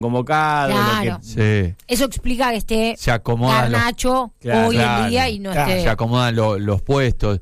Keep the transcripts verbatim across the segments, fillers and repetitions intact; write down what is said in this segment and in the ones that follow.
convocado. Claro. Lo que... Sí. Eso explica que esté Se acomodan Garnacho Claro, hoy claro, en día y no claro, esté... se acomodan lo- los puestos.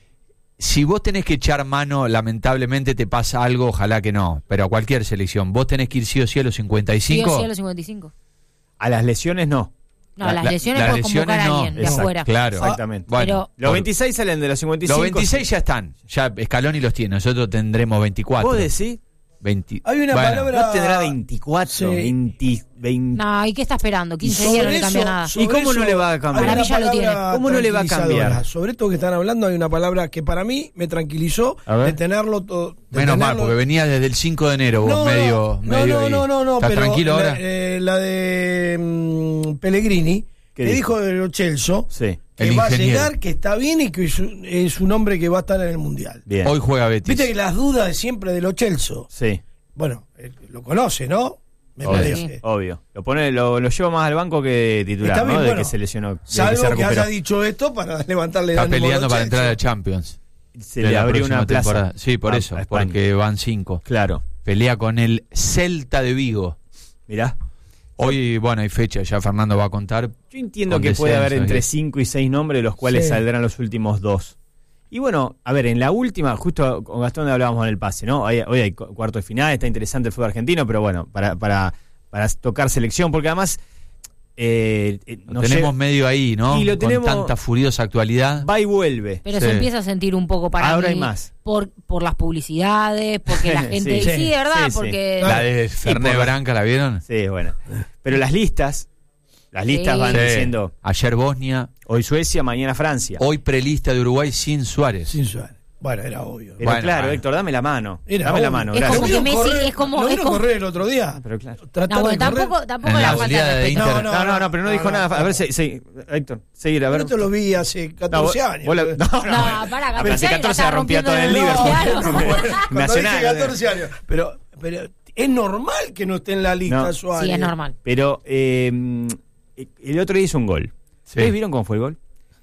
Si vos tenés que echar mano, lamentablemente te pasa algo, ojalá que no, pero a cualquier selección, vos tenés que ir sí o sí a los cincuenta y cinco. Sí o sí a los cincuenta y cinco. A las lesiones no. No, La- las la- lesiones las puedes convocar lesiones a no. alguien de Exacto. afuera. Claro, Exactamente. Bueno, Pero- Los por- veintiséis salen de los cincuenta y cinco. los veintiséis ya están, ya Scaloni los tiene, nosotros tendremos veinticuatro. ¿Vos decís? veinte. Hay una Bueno, palabra... No tendrá veinticuatro, Sí. veinte, veinte. No, ¿y qué está esperando? quince Sobre días no le cambia eso- nada. sobre ¿Y cómo no eso le va a cambiar? hay Para una mí ya lo palabra tiene. ¿Cómo no le va a tranquilizadora. cambiar? Sobre esto que están hablando hay una palabra que para mí me tranquilizó A ver. de tenerlo todo. de Menos mal, tenerlo- porque venía desde el cinco de enero vos No, medio... no, medio no, ahí. no, no, no, ¿Estás pero tranquilo la, ahora? eh, la de mm, Pellegrini, ¿Qué que dijo? dijo de Lo Celso, Sí, que El va a ingeniero. llegar, que está bien y que es un, es un hombre que va a estar en el Mundial. bien. Hoy juega Betis. Viste que las dudas de siempre de Lo Celso, Sí, bueno, eh, lo conoce, ¿no? Me obvio, parece. obvio. Lo pone, lo, lo lleva más al banco que de titular, Está ¿no? bien, de bueno, que se lesionó. de que se Salvo que, recuperó. haya dicho esto para levantarle Está el ánimo a peleando Lo para Celso. entrar a Champions. Se de le la abrió próxima una plaza. temporada. Sí, por a- eso, a España. porque van cinco. Claro, Pelea con el Celta de Vigo. mirá. Hoy, bueno, hay fecha, ya Fernando va a contar. Yo entiendo Con que puede haber descenso, entre y- cinco y seis nombres, de los cuales Sí. saldrán los últimos dos. Y bueno, a ver, en la última, justo con Gastón hablábamos en el pase, ¿no? Hoy, hoy hay cu- cuarto de final, está interesante el fútbol argentino, pero bueno, para, para, para tocar selección, porque además eh, eh, Lo nos tenemos lle- medio ahí, ¿no? Y lo tenemos- Con tanta furiosa actualidad. va y vuelve. Pero Sí. se empieza a sentir un poco para Ahora mí hay más. Por, por las publicidades, porque la gente... Sí, sí, sí, de verdad, sí, sí. porque... La de Fernet por la- Branca, ¿la vieron? Sí, bueno. Pero las listas, las listas Sí. van Sí. diciendo, Ayer Bosnia, hoy Suecia, mañana Francia. hoy prelista de Uruguay sin Suárez. Sin Suárez. Bueno, era obvio. Pero Bueno, claro, bueno. Héctor, dame la mano. Era dame la obvio. mano, Es gracias. como ¿Lo que vieron Messi correr- es como- ¿lo es vieron como- correr el otro día? Pero claro. Tratar No, bueno, de correr. tampoco, tampoco En la la falta de goleada de respeto. Inter. No, No, no, no, pero no, no, dijo no, nada. A no. ver, se, se- Héctor, seguir, a ver. Pero esto lo vi hace catorce No, años. vos la- no, no, No, bueno. pará, Ah, catorce pero hace años catorce la la rompía todo en el rompiendo Liverpool. en el No, Mundial. bueno, cuando Nacional. dije catorce años. Pero, pero es normal que no esté en la lista No. Suárez. Sí, es normal. Pero eh, el otro día hizo un gol. Sí. ¿Ustedes vieron cómo fue el gol?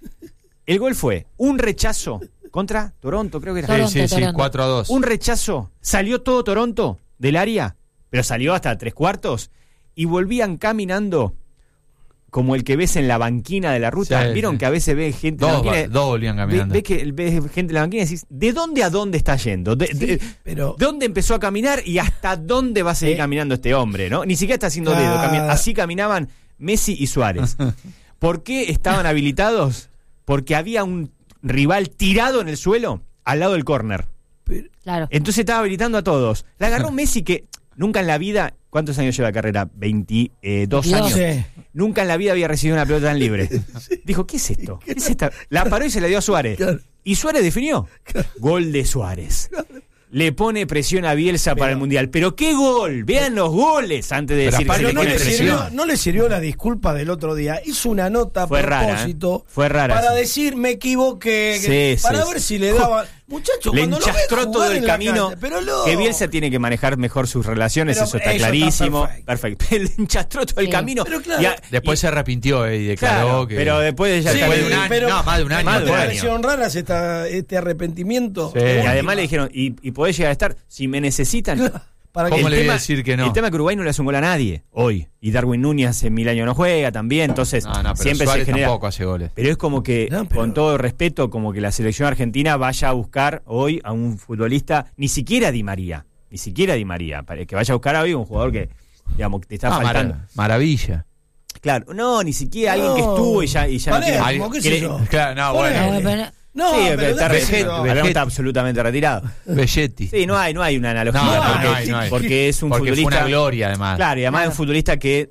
El gol fue un rechazo contra Toronto, creo que era. Toronto, Sí, sí, sí, Toronto. cuatro a dos. Un rechazo. Salió todo Toronto del área, pero salió hasta tres cuartos y volvían caminando como el que ves en la banquina de la ruta. Sí, ¿Vieron sí. que a veces ves gente en la Dos, banquina? va- dos volvían Ve- caminando. Ves que ves gente en la banquina y decís, ¿de dónde a dónde está yendo? De, de- pero- ¿de dónde empezó a caminar y hasta dónde va a seguir Eh. caminando este hombre? ¿No? Ni siquiera está haciendo Claro. dedo. cami- Así caminaban Messi y Suárez. ¿Por qué estaban habilitados? Porque había un rival tirado en el suelo al lado del córner. Claro. Entonces estaba habilitando a todos. La agarró Messi, que nunca en la vida... ¿Cuántos años lleva de carrera? veintidós años. Sí. Nunca en la vida había recibido una pelota tan libre. Dijo, ¿qué es esto? ¿Qué es esta? La paró y se la dio a Suárez. Claro. Y Suárez definió. Gol de Suárez. Le pone presión a Bielsa para el Mundial. Pero qué gol. Vean los goles antes de Pero decir que aparte se Pero le no pone le, presión. sirvió, no le sirvió la disculpa del otro día. Hizo una nota a Fue rara, propósito ¿eh? Fue rara para esa. decir me equivoqué. que- Sí, para sí, ver sí. si le daban. Muchachos, Le cuando lo ves enchastró jugar todo el en la camino. cancha, pero lo- Que Bielsa tiene que manejar mejor sus relaciones, Pero eso está eso está clarísimo. perfecto. perfecto. Le enchastró todo el Sí. camino. Pero claro. Y a- Después y- se arrepintió eh, y declaró claro, que... pero después de ya Sí, Después de un año, pero- no, más de un año. Más de ¿No un te año. parecieron raras esta, este arrepentimiento? Sí. Y Última. además le dijeron, y, y podés llegar a estar, si me necesitan. Para ¿Cómo que- le voy a decir que no? El tema es que Uruguay no le hace un gol a nadie hoy. Y Darwin Núñez hace mil años no juega también, entonces No, no, pero siempre Suárez se genera. tampoco hace goles. Pero es como que, No, pero- con todo respeto, como que la selección argentina vaya a buscar hoy a un futbolista, ni siquiera Di María, ni siquiera Di María, para que vaya a buscar hoy un jugador que, digamos, que te está Ah, faltando. mara- maravilla. Claro, no, ni siquiera alguien que No. estuvo y ya, y ya no Palermo, tiene. qué que sé le- yo. Claro, no, Ponele. bueno. No, pero- No, sí, pero está, déjalo. recién- Vegetti, Palermo está absolutamente retirado. Belletti. Sí, no hay, no hay una analogía. No, no, porque, no hay, no hay. porque es un Porque futbolista. fue una gloria, además. Claro, y además Claro. es un futbolista que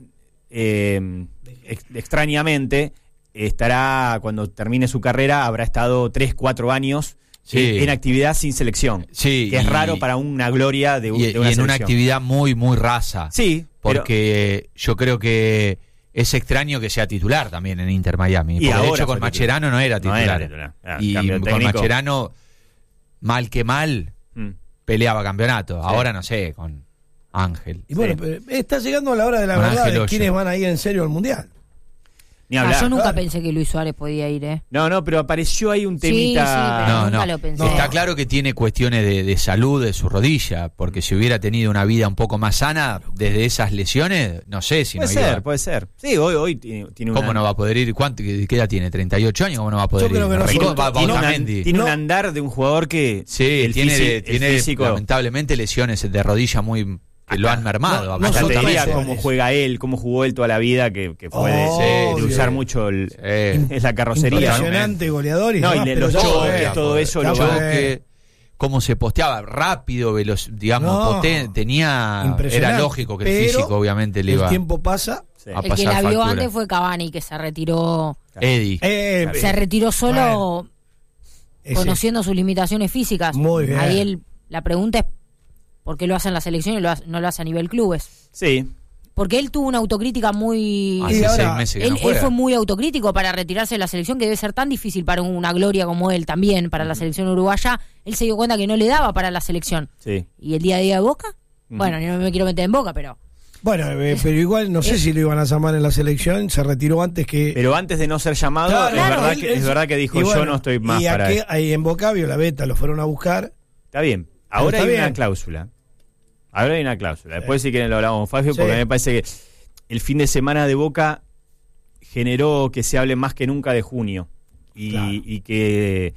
eh, ex- extrañamente estará, cuando termine su carrera, habrá estado tres, cuatro años Sí. en, en actividad sin selección. Sí, que es y- raro para una gloria de, un- Y, de una y en una selección. actividad muy, muy rasa. Sí, pero- Porque yo creo que es extraño que sea titular también en Inter Miami. Y Porque de ahora hecho con fue Macherano no era No titular. era titular. Era Y cambio con técnico. Macherano, mal que mal, Mm. peleaba campeonato. Ahora no sé, con Ángel. Y bueno, Sí. pero está llegando la hora de la Con verdad Ángel de Hoyo. quiénes van a ir en serio al Mundial. Ni Ah, hablar. yo nunca Claro. pensé que Luis Suárez podía ir, ¿eh? No, no, pero apareció ahí un Sí, temita. sí, pero No, nunca no. lo pensé. Está claro que tiene cuestiones de, de salud de su rodilla, porque si hubiera tenido una vida un poco más sana desde esas lesiones, no sé si Puede no ser, iba. puede ser. Sí, hoy, hoy tiene, tiene ¿Cómo una- no va a poder ir? ¿Cuánto, qué, qué edad tiene? ¿treinta y ocho años? ¿Cómo no va a poder Yo creo ir? que no Rico- soltó- va- tiene, un, Bautamendi. tiene un No. andar de un jugador que Sí, el tiene, fisi- el tiene físico, lamentablemente lesiones de rodilla muy que lo han mermado. no, no hasta te soltó diría eso. cómo juega él, cómo jugó él toda la vida, que, que fue de, Oh, de sí. usar mucho el, Sí. es la carrocería, ¿no? Impresionante goleador y No, y demás, le- pero los ya choques, fue. todo eso Ya lo fue. va- choque, cómo se posteaba rápido, veloz, digamos, No. potente, tenía Impresionante. era lógico que el Pero físico obviamente le El iba tiempo pasa. Sí. a El que pasar la vio factura. antes fue Cavani, que se retiró. Eddie. Eh, Se retiró solo ese. conociendo sus limitaciones físicas. Muy bien. Ahí él, la pregunta es por qué lo hace en la selección y lo hace- no lo hace a nivel clubes. Sí, Porque él tuvo una autocrítica muy... Hace Y ahora, seis meses que Él, no él juega. fue muy autocrítico para retirarse de la selección, que debe ser tan difícil para una gloria como él también, para la selección uruguaya. Él se dio cuenta que no le daba para la selección. sí. ¿Y el día a día de Boca? Ujú. Bueno, no me quiero meter en Boca, pero... Bueno, eh, pero igual no sé si lo iban a llamar en la selección. Se retiró antes que. Pero antes de no ser llamado, Claro, es, claro, verdad él- que, es él- verdad que dijo y bueno, yo no estoy más y para aquí, esto. ahí en Boca vio la beta, lo fueron a buscar. Está bien. Ahora está hay una bien. cláusula. Ahora hay una cláusula. Después si quieren lo hablamos con Fabio, Sí. porque me parece que el fin de semana de Boca generó que se hable más que nunca de junio. Y, Claro. y que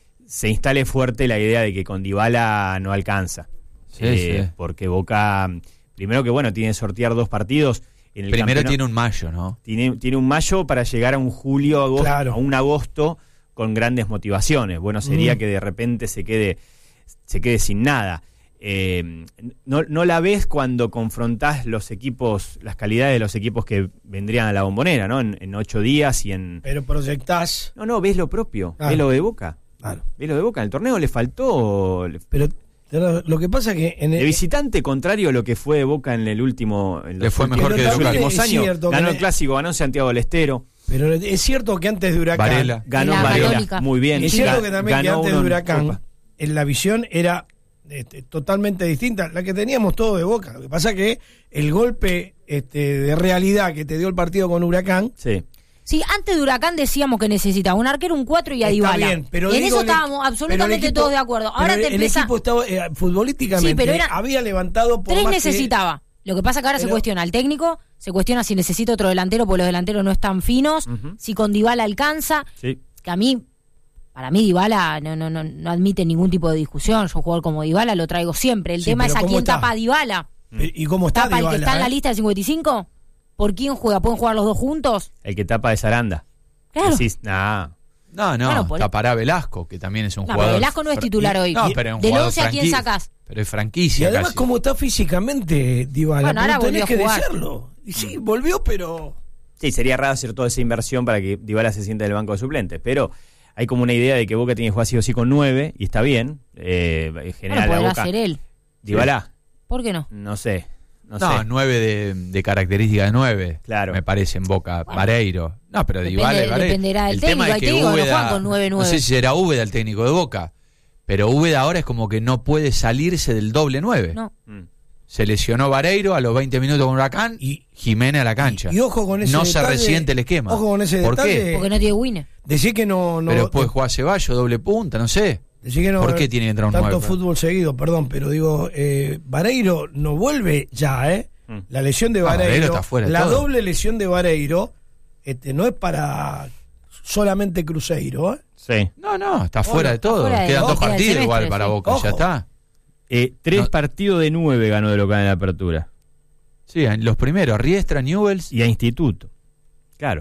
se instale fuerte la idea de que con Dybala no alcanza. Sí, Eh, sí. Porque Boca, primero que bueno, tiene que sortear dos partidos. En el Primero campeonato- tiene un mayo, ¿no? tiene, tiene un mayo para llegar a un julio, agosto, Claro. a un agosto con grandes motivaciones. Bueno, sería Mm. que de repente se quede, se quede sin nada. Eh, no, no la ves cuando confrontás los equipos, las calidades de los equipos que vendrían a la Bombonera, ¿no? En, en ocho días y en... Pero proyectás. No, no, ves lo propio, Claro. ves lo de Boca. Claro. Ves lo de Boca. En el torneo le faltó... le- Pero pero lo que pasa que en De el, visitante, contrario a lo que fue de Boca en el último... En Le los fue últimos- mejor que de los local. últimos Es años. cierto que Ganó le- el Clásico, ganó Santiago del Estero. pero es cierto que antes de Huracán. Varela. Ganó La Varela, Católica. muy bien. Es cierto Ga- que también que ganó antes uno de en Huracán, Copa. en la visión era este, totalmente distinta, la que teníamos todos de Boca. Lo que pasa que el golpe este, de realidad que te dio el partido con Huracán, Sí. Sí, antes de Huracán decíamos que necesitaba un arquero, un cuatro y a está Dybala. bien, pero y en digo, eso el- estábamos pero el absolutamente equipo- todos de acuerdo. Ahora pero te el empieza... equipo estaba eh, futbolísticamente Sí, pero era- había levantado por Tres más que- necesitaba. Lo que pasa que ahora se Pero- cuestiona al técnico, se cuestiona si necesita otro delantero porque los delanteros no están finos, Ujú. si con Dybala alcanza, Sí. que a mí, para mí Dybala no, no, no, no admite ningún tipo de discusión. Yo jugador como Dybala lo traigo siempre. El Sí, tema es pero a ¿cómo quién está? tapa a Dybala. ¿Y cómo está ¿Tapa el que Dybala, está en la eh? lista del cincuenta y cinco? ¿Por quién juega? ¿Pueden jugar los dos juntos? El que tapa es Aranda. Claro. Decís, nah. No, no, Bueno, por- tapará Velasco, que también es un No, jugador. pero Velasco no es titular fran- hoy. No, pero es un Del jugador once, ¿a quién franqui- sacás? Pero es Y franquicia además, casi. ¿cómo está físicamente Dybala? Bueno, ahora Porque tenés volvió a que jugar. decirlo. Y sí, volvió, pero... Sí, sería raro hacer toda esa inversión para que Dybala se sienta en el banco de suplentes, pero hay como una idea de que Boca tiene que jugar sí o sí con nueve, y está bien. Eh, en Bueno, general la podrá Boca... ser él. Dybala, ¿Por qué no? no sé. No, No, sé. nueve de, de característica de nueve. Claro. Me parece en Boca. Bueno. Vareiro. No, pero Depende- Dybala y Vareiro. dependerá del El técnico. tema es Hay que técnicos que no Úbeda- juegan con nueve nueve. No sé si será Úbeda el técnico de Boca. Pero Úbeda ahora es como que no puede salirse del doble nueve. No. Mm. Se lesionó Vareiro a los veinte minutos con Huracán Y- y Jiménez a la cancha. Y, y ojo con ese no se detalle, resiente el esquema. Ojo con ese ¿Por detalle. qué? Porque no tiene Winner. Decir que no... no Pero después juega Ceballos, doble punta, no sé. decir que no ¿Por qué tiene que entrar un tanto nueve? fútbol seguido, perdón, pero digo, eh, Vareiro no vuelve ya, ¿eh? Mm. La lesión de No, Vareiro, Vareiro está fuera de la todo. doble lesión de Vareiro, este, no es para solamente Cruzeiro, ¿eh? Sí. No, no, está fuera de todo. fuera de Quedan Boca, dos del partidos semestre, igual para sí. Boca, Ojo. ya está. Eh, tres No. partidos de nueve ganó de local en la apertura. Sí, en los primeros, Riestra, Newells. Y a Instituto. Claro.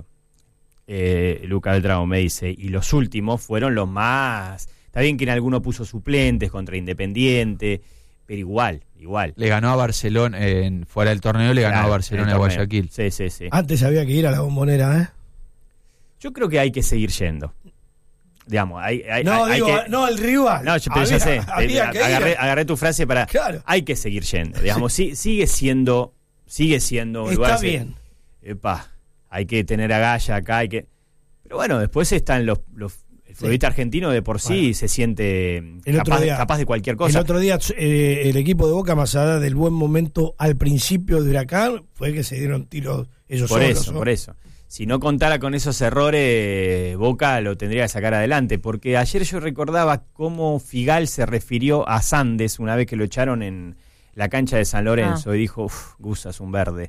Eh, Luca Beltramo me dice. Y los últimos fueron los más... Está bien que en alguno puso suplentes contra Independiente, pero igual, igual. Le ganó a Barcelona, eh, en, fuera del torneo le ganó Claro, a Barcelona en y el a torneo. Guayaquil. Sí, sí, sí. Antes había que ir a la Bombonera, ¿eh? Yo creo que hay que seguir yendo. Digamos, hay, hay, No, hay- hay digo, que... no, el rival. No, yo- pero había, ya sé. había Eh, que ir. agarré, agarré tu frase para... Claro. Hay que seguir yendo. Digamos, sí, sigue siendo... Sigue siendo un lugar Está así, bien. Epa, hay que tener agallas acá, hay que... Pero bueno, después están los... los el futbolista argentino de por sí Bueno. se siente El otro capaz, día- capaz de cualquier El cosa. otro día eh, el equipo de Boca, más allá del buen momento al principio de Huracán, fue que se dieron tiros ellos Por solos. eso, ¿no? por eso. si no contara con esos errores, Boca lo tendría que sacar adelante, porque ayer yo recordaba cómo Figal se refirió a Sandes una vez que lo echaron en la cancha de San Lorenzo, ah. y dijo, uff, Gusa es un verde.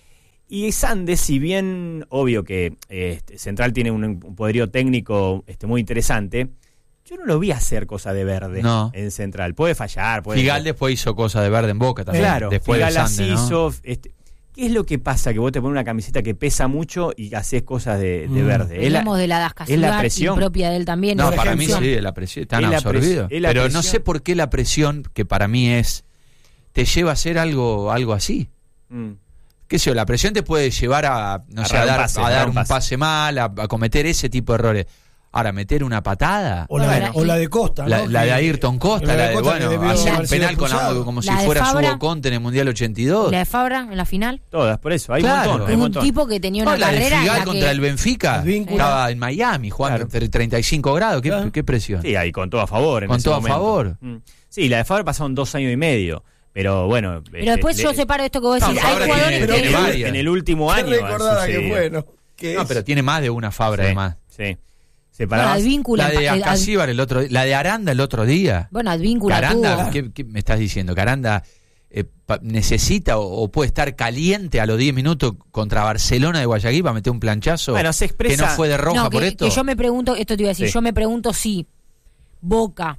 Y Sandes, si bien obvio que eh, Central tiene un, un poderío técnico este, muy interesante, yo no lo vi hacer cosa de verde no. en Central. Puede fallar. Puede Figal ser. después hizo cosa de verde en Boca también. Claro, después Figal de Sandes, las hizo... ¿no? Este, ¿Qué es lo que pasa? Que vos te pones una camiseta que pesa mucho y haces cosas de, de mm. verde. Hablamos de la dascacidad propia de él también. No, para presión. mí sí, la presión. Están absorbidos. Pero presión. no sé por qué la presión, que para mí es, te lleva a hacer algo, algo así. Mm. ¿Qué sé yo? La presión te puede llevar a, no a sé, a dar, pase, a dar un pase. pase mal, a, a cometer ese tipo de errores. Ahora, meter una patada. O la, de, o la de Costa, La, ¿no? la de que, Ayrton Costa, la de, la de Costa bueno, hacer un penal con la, como la si fuera Fabra, Hugo Conte en el Mundial ochenta y dos. La de Fabra en la final. Todas, por eso. Hay claro. un montón. Hay un un montón. tipo que tenía una no, la carrera. de Figal la contra que... el Benfica. El estaba en Miami jugando claro. treinta y cinco grados. ¿Qué, claro. qué presión? Sí, ahí con todo a favor. En con ese todo momento. a favor. Mm. Sí, la de Fabra pasaron dos años y medio. Pero bueno. Pero este, después le, yo separo esto que vos decís. No, hay Fabra jugadores tiene, que. tiene en, varias. en el último Qué año. recordada que sucedió. fue, ¿no? Que No, es- pero tiene más de una Fabra Sí, además. sí. Bueno, Separabas. Advíncula. La de Ad- Ascasíbar el otro la de Aranda el otro día. Bueno, Advíncula Aranda, tuvo. ¿qué, qué me estás diciendo? Que Aranda eh, pa- necesita o, o puede estar caliente a los diez minutos contra Barcelona de Guayaquil para meter un planchazo Bueno, se expresa- que no fue de roja No, por que, esto. que yo me pregunto, esto te iba a decir, Sí. yo me pregunto si Boca,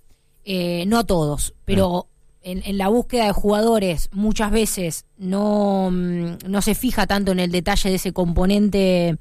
eh, no todos, pero en, en la búsqueda de jugadores muchas veces no, mm, no se fija tanto en el detalle de ese componente.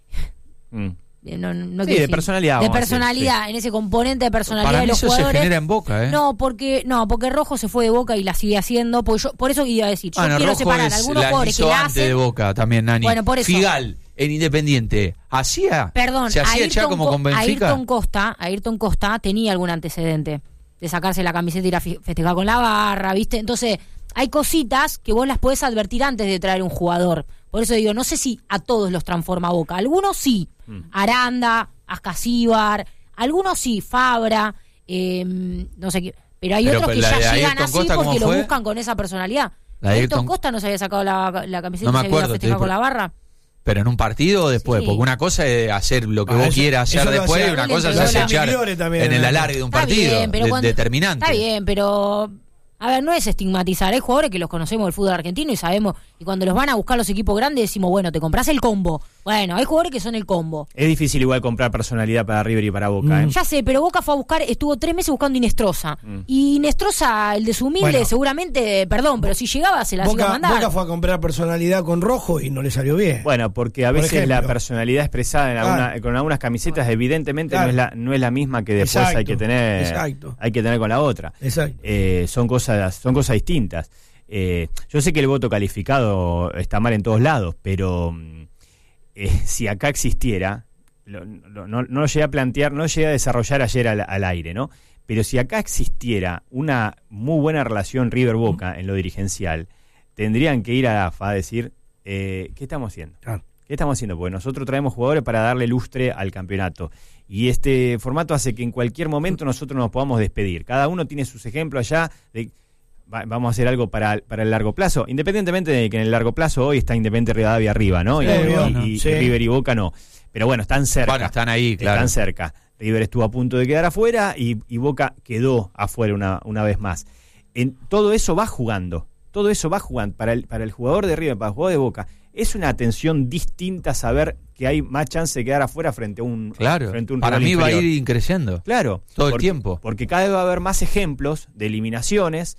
Mm. eh, No, no Sí, quiero de decir, personalidad, de vamos a decir, personalidad, en ese componente de personalidad Para de mí los eso jugadores. se genera en Boca, ¿eh? No, porque no, porque Rojo se fue de Boca y la sigue haciendo, porque yo, por eso iba a decir, yo Bueno, quiero Rojo separar es- algunos la jugadores que hizo la antes hacen. de Boca también, Nani. Bueno, por eso. Figal en Independiente hacía, Perdón, se hacía ya Ayrton como Co- con Benfica. Ayrton Costa, Ayrton Costa tenía algún antecedente de sacarse la camiseta y ir a fi- festejar con la barra, ¿viste? Entonces, hay cositas que vos las podés advertir antes de traer un jugador. Por eso digo, no sé si a todos los transforma Boca. Algunos sí. Mm. Aranda, Ascasíbar, algunos sí, Fabra, eh, no sé qué. Pero hay Pero, otros pues, que la ya de llegan Ayrton así Costa, ¿cómo porque lo fue? buscan con esa personalidad. La de Ayrton Ayrton- Costa no se había sacado la, la camiseta No me y se había acuerdo, te festejado digo, con la barra. Pero en un partido o después, Sí. porque una cosa es hacer lo que Ah, vos eso- quieras hacer eso lo después, hacía- y una Él cosa es entregó la- echar Migliore también, en el ¿no? alargue de un Está partido bien, pero de- cuando- determinante. Está bien, pero a ver, no es estigmatizar. Hay jugadores que los conocemos del fútbol argentino y sabemos, y cuando los van a buscar los equipos grandes decimos, bueno, te compras el combo. Bueno, hay jugadores que son el combo. Es difícil igual comprar personalidad para River y para Boca, ¿eh? Ya sé, pero Boca fue a buscar, estuvo tres meses buscando Inestrosa. Mm. Y Inestrosa, el de su humilde, Bueno. seguramente, perdón, pero si llegaba se las iba a Boca, mandar. Boca fue a comprar personalidad con Rojo y no le salió bien. Bueno, porque a Por veces ejemplo. la personalidad expresada en alguna- Claro. con algunas camisetas evidentemente Claro. no es la no es la misma que después Exacto, hay que tener exacto. hay que tener con la otra. Exacto. Eh, son cosas son cosas distintas. Eh, yo sé que el voto calificado está mal en todos lados, pero mm, eh, si acá existiera, lo- lo- no, no lo llegué a plantear, no lo llegué a desarrollar ayer al, al aire, ¿no? Pero si acá existiera una muy buena relación River-Boca en lo dirigencial, tendrían que ir a la A F A a decir, eh, ¿qué estamos haciendo? Claro. ¿Qué estamos haciendo? Porque nosotros traemos jugadores para darle lustre al campeonato. Y este formato hace que en cualquier momento nosotros nos podamos despedir. Cada uno tiene sus ejemplos allá de va- vamos a hacer algo para, para el largo plazo. Independientemente de que en el largo plazo hoy está Independiente Rivadavia arriba, ¿no? Sí, y, obvio, y- y sí. River y Boca no. Pero bueno, están cerca. Bueno, están ahí, claro. Están cerca. River estuvo a punto de quedar afuera y, y Boca quedó afuera una, una vez más. En, todo eso va jugando. Todo eso va jugando. Para el, para el jugador de River, para el jugador de Boca, es una atención distinta saber que hay más chance de quedar afuera frente a un, Claro, frente a un para rival mí va a inferior. ir creciendo. Claro. Todo el porque- tiempo. Porque cada vez va a haber más ejemplos de eliminaciones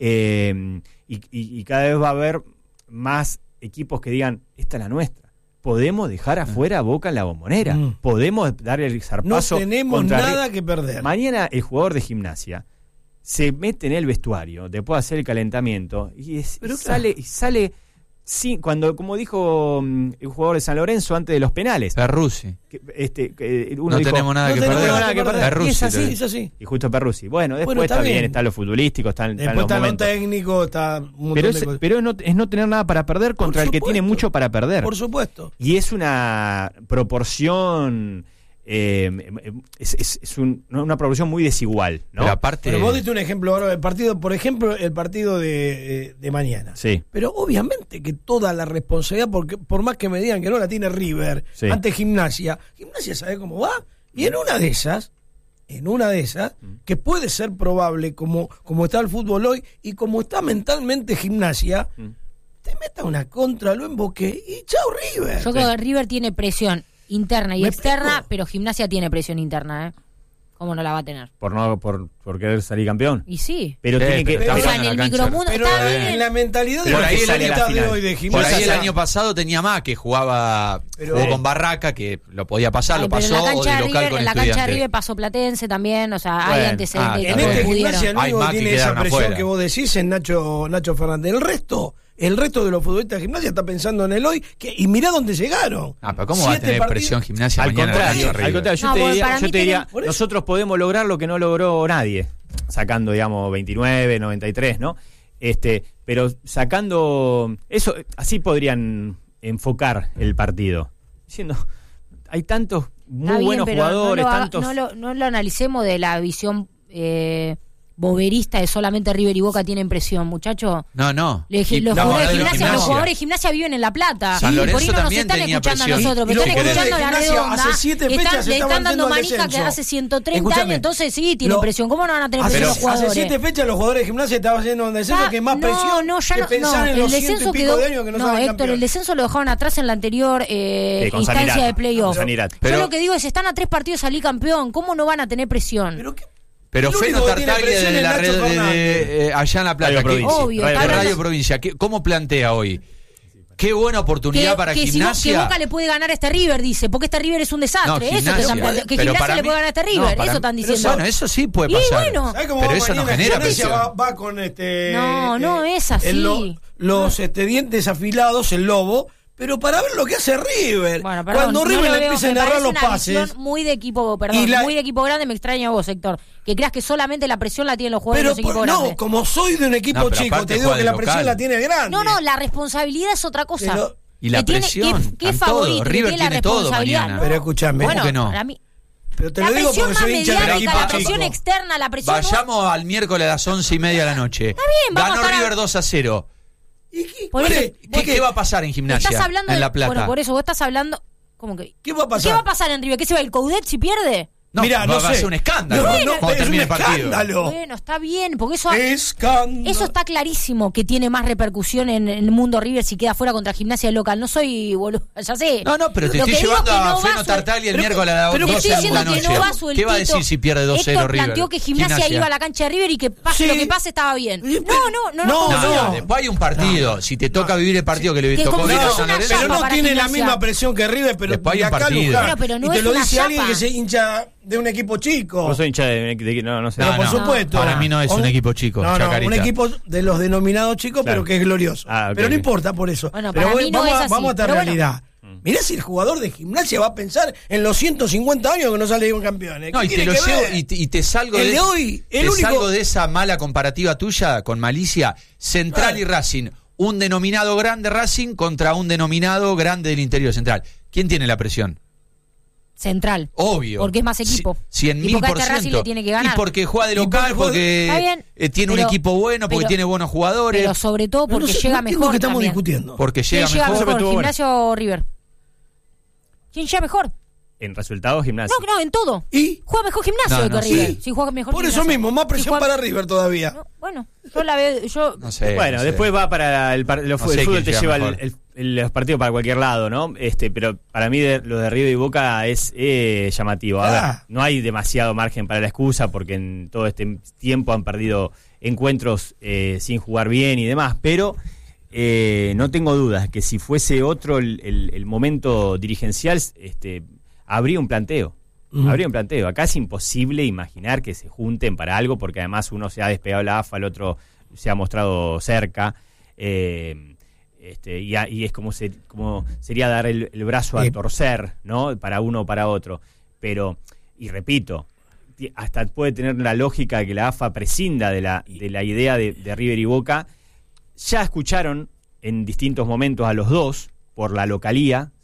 eh, y, y- y cada vez va a haber más equipos que digan, esta es la nuestra. Podemos dejar afuera a Boca en la Bombonera. Mm. Podemos dar el No zarpazo. tenemos contra nada Ri- que perder. Mañana el jugador de Gimnasia se mete en el vestuario después de hacer el calentamiento y, es- Pero y claro. sale, y sale sí, cuando, como dijo mm, el jugador de San Lorenzo antes de los penales, Perruzzi. que, este, que uno No dijo, tenemos nada No que tenemos perder. nada que perder. Perruzzi, Y es así. te- Es así. y justo Perruzzi. Bueno, después Bueno, está está bien, bien. está lo futbolístico, están, están Después los está lo momentos. técnico, está un montón Pero, de es, cosas. pero es, no, es no tener nada para perder contra Por el que tiene supuesto. mucho para perder. Por supuesto. Y es una proporción eh, es, es, es un, una proporción muy desigual, ¿no? Pero aparte... Pero vos diste un ejemplo ahora del partido, por ejemplo, el partido de, de mañana. Sí. Pero obviamente que toda la responsabilidad, porque por más que me digan que no la tiene River, Sí. ante Gimnasia, Gimnasia sabe cómo va, y en una de esas, en una de esas, que puede ser probable como, como está el fútbol hoy y como está mentalmente Gimnasia, Mm. te meta una contra, lo emboque y chao River. Yo creo que River tiene presión interna y ¿Me externa, explico? pero Gimnasia tiene presión interna, ¿eh? ¿Cómo no la va a tener? Por no por, por querer salir campeón. Y sí. Pero Sí, tiene que... pero O está sea, en jugando el la cancha. micromundo Pero está en, bien. en la mentalidad de Por lo ahí que el sale año está de final. hoy de Por Gimnasia. ahí el año pasado tenía más, que jugaba Pero- jugó con Barraca, que lo podía pasar, Ay, lo pero en pasó, la o cancha de de local River, con en la cancha de Estudiantes. River pasó Platense también, o sea, hay Bueno, antecedentes ah, que En Bueno, este pudieron. Gimnasia el Hay único más que que tiene esa quedaron presión afuera. que vos decís es Nacho, Nacho Fernández. El resto, el resto de los futbolistas de Gimnasia está pensando en el hoy que, y mirá dónde llegaron. Ah, pero ¿cómo va a Siete tener partidos- presión Gimnasia Al mañana en la contrario, cancha de al River? contrario, yo No, te porque diría, para yo mí te diría, tienen- Por eso- nosotros podemos lograr lo que no logró nadie, sacando, digamos, veintinueve, noventa y tres, ¿no? Este, pero sacando eso, así podrían enfocar el partido. Diciendo, hay tantos muy Está bien, buenos pero jugadores, no lo, haga- tantos... no, lo, no lo analicemos de la visión eh, boberista de solamente River y Boca tienen presión, muchachos. No, no. Le- Gi- los, no, jugadores de no, gimnasia, Gimnasia. los jugadores de gimnasia viven en La Plata. San y por Lorenzo ahí no nos también están tenía escuchando presión. a nosotros, Y pero los están jugadores de escuchando a la Gimnasia redonda. hace siete están, fechas le estaban están dando yendo al manica que descenso. hace ciento treinta Escúchame. años, entonces sí, tienen Lo- presión. ¿Cómo no van a tener Hace, presión los hace jugadores? siete fechas los jugadores de Gimnasia estaban haciendo un descenso Ah, que más no, presión no, ya que no, pensar no, en el los ciento descenso y pico quedó, de años que no, no, salen Héctor, campeón. el descenso lo dejaron atrás en la anterior eh, Sí, con instancia Sanidad. de playoff. Con Sanidad. Pero- Yo lo que digo es, están a tres partidos de salir campeón, ¿cómo no van a tener presión? Pero qué- Pero el Feno único que tiene Tartaglia presión de es la Nacho red de, Fernández. de, eh, allá en La Plata. Radio ¿qué- Provincia. Obvio, de está Radio hablando- Provincia. ¿qué- ¿Cómo plantea hoy? Qué buena oportunidad que, para que si Bo- Gimnasia. que Boca le puede ganar a este River, dice, porque este River es un desastre. No, eso te Gimnasia. están planteando. Que Pero Gimnasia para le mí- puede ganar a este no, River, para eso mí- están pero diciendo. Bueno, eso sí puede Y pasar. bueno. ¿Sabés cómo Pero va eso no mañana genera Gimnasia? presión. Va, va con este. No, no es así. el lo- los este, dientes afilados, el lobo, pero para ver lo que hace River. Bueno, perdón, Cuando no River lo le veo, empieza a me narrar parece los una pases. visión muy de equipo, perdón, Y la- muy de equipo grande, me extraña a vos, Héctor, que creas que solamente la presión la tienen los jugadores Pero de los equipos por- no, grandes. como soy de un equipo No, pero chico, aparte te digo juega que de la presión local. la tiene grande. No, no, la responsabilidad es otra cosa. Pero- Y la Que tiene- presión, ¿Qué, qué están favorito? todo. que River tiene la tiene todo responsabilidad, mañana. ¿no? Pero escúchame. Bueno, ¿Cómo que no? para mí, Pero te la lo digo presión porque más soy hincha del mediática, equipo la chico. presión externa, la presión... Vayamos al miércoles a las once y media de la noche. bien, vamos Ganó a estar a- River dos a cero. ¿Y qué, Por cuál eso- es? ¿Qué, ¿Por qué va a pasar en Gimnasia? Estás hablando en de- La Plata. Bueno, por eso vos estás hablando... ¿Cómo que? ¿Qué va a pasar? ¿Qué va a pasar en River? ¿Qué se va el Coudet si pierde? No, Mirá, va, no va a sé. ser un escándalo No, Bueno, no, cuando es un termine el partido. escándalo. Bueno, está bien, porque eso... Escándalo. Eso está clarísimo que tiene más repercusión en, en el mundo River si queda fuera contra Gimnasia local. No soy boludo, ya sé. No, no, pero te Lo estoy que digo llevando que no a va Feno su- Tartaglia el pero- miércoles a las pero Te doce estoy de diciendo la que noche. no va sueltito. ¿Qué va a decir si pierde dos cero Héctor River? planteó que Gimnasia, iba a la cancha de River y que pase Sí. lo que pase estaba bien. Sí, No, pero- no, no, no, no. No, no. después hay un partido. Si te toca vivir el partido que le Que tocó como si vivir a fuese San una Lorenzo. Pero no para tiene la Gimnasia. misma presión que River, pero Después hay de un acá a partido. Luján. Bueno, pero no y te es lo una dice alguien chapa. que se hincha de un equipo chico. Vos sos hincha de, de- de- no, no sé. No, Pero por no. supuesto. Para mí no es un equipo chico, No, no, Chacarita. un equipo de los denominados chicos, Claro. pero que es glorioso. Ah, ok, pero no ok. importa por eso. Bueno, pero para voy- mí no vamos, es a, así, vamos a esta pero bueno. realidad. Mirá si el jugador de Gimnasia va a pensar en los ciento cincuenta años que no sale un campeón. ¿Qué No, y te tiene lo que llevo ver? y te, y te salgo El de, de hoy, el te único- salgo de esa mala comparativa tuya con malicia. Central Ah. y Racing, un denominado grande Racing contra un denominado grande del interior Central. ¿Quién tiene la presión? Central. Obvio. Porque es más equipo. Cien Y mil porque a por este Racing ciento. le tiene que ganar. Y porque juega de Y local, porque Está porque bien, eh, tiene pero- un equipo bueno, porque pero- tiene buenos jugadores, Pero sobre todo No, no porque sé, llega no entiendo mejor que estamos también. discutiendo. porque ¿Quién llega llega mejor. mejor, estuvo bueno. Gimnasia o River? ¿Quién llega mejor? En resultados, Gimnasia. No, no, en todo. ¿Y? Juega mejor Gimnasia No, que no River. sé. Sí, juega mejor Por eso Gimnasia. mismo, más Sí, presión juega- para River todavía. No, bueno, yo la veo, yo No sé. Bueno, no sé. después va para el, par- los- No sé el fútbol quién te llega lleva el, mejor. el- el- los partidos para cualquier lado, ¿no? Este, pero para mí de, lo de River y Boca es eh, llamativo. A Ah. ver, no hay demasiado margen para la excusa porque en todo este tiempo han perdido encuentros eh, sin jugar bien y demás, pero eh, no tengo dudas que si fuese otro el, el- el momento dirigencial, este, habría un planteo. Ujú. Habría un planteo. Acá es imposible imaginar que se junten para algo porque además uno se ha despegado la A F A, el otro se ha mostrado cerca. Eh, este, y, a- y es como, se, como sería dar el, el brazo a Eh. torcer, ¿no? Para uno o para otro. Pero, y repito, ti- hasta puede tener la lógica de que la A F A prescinda de la, de la idea de, de River y Boca. Ya escucharon en distintos momentos a los dos por la localía.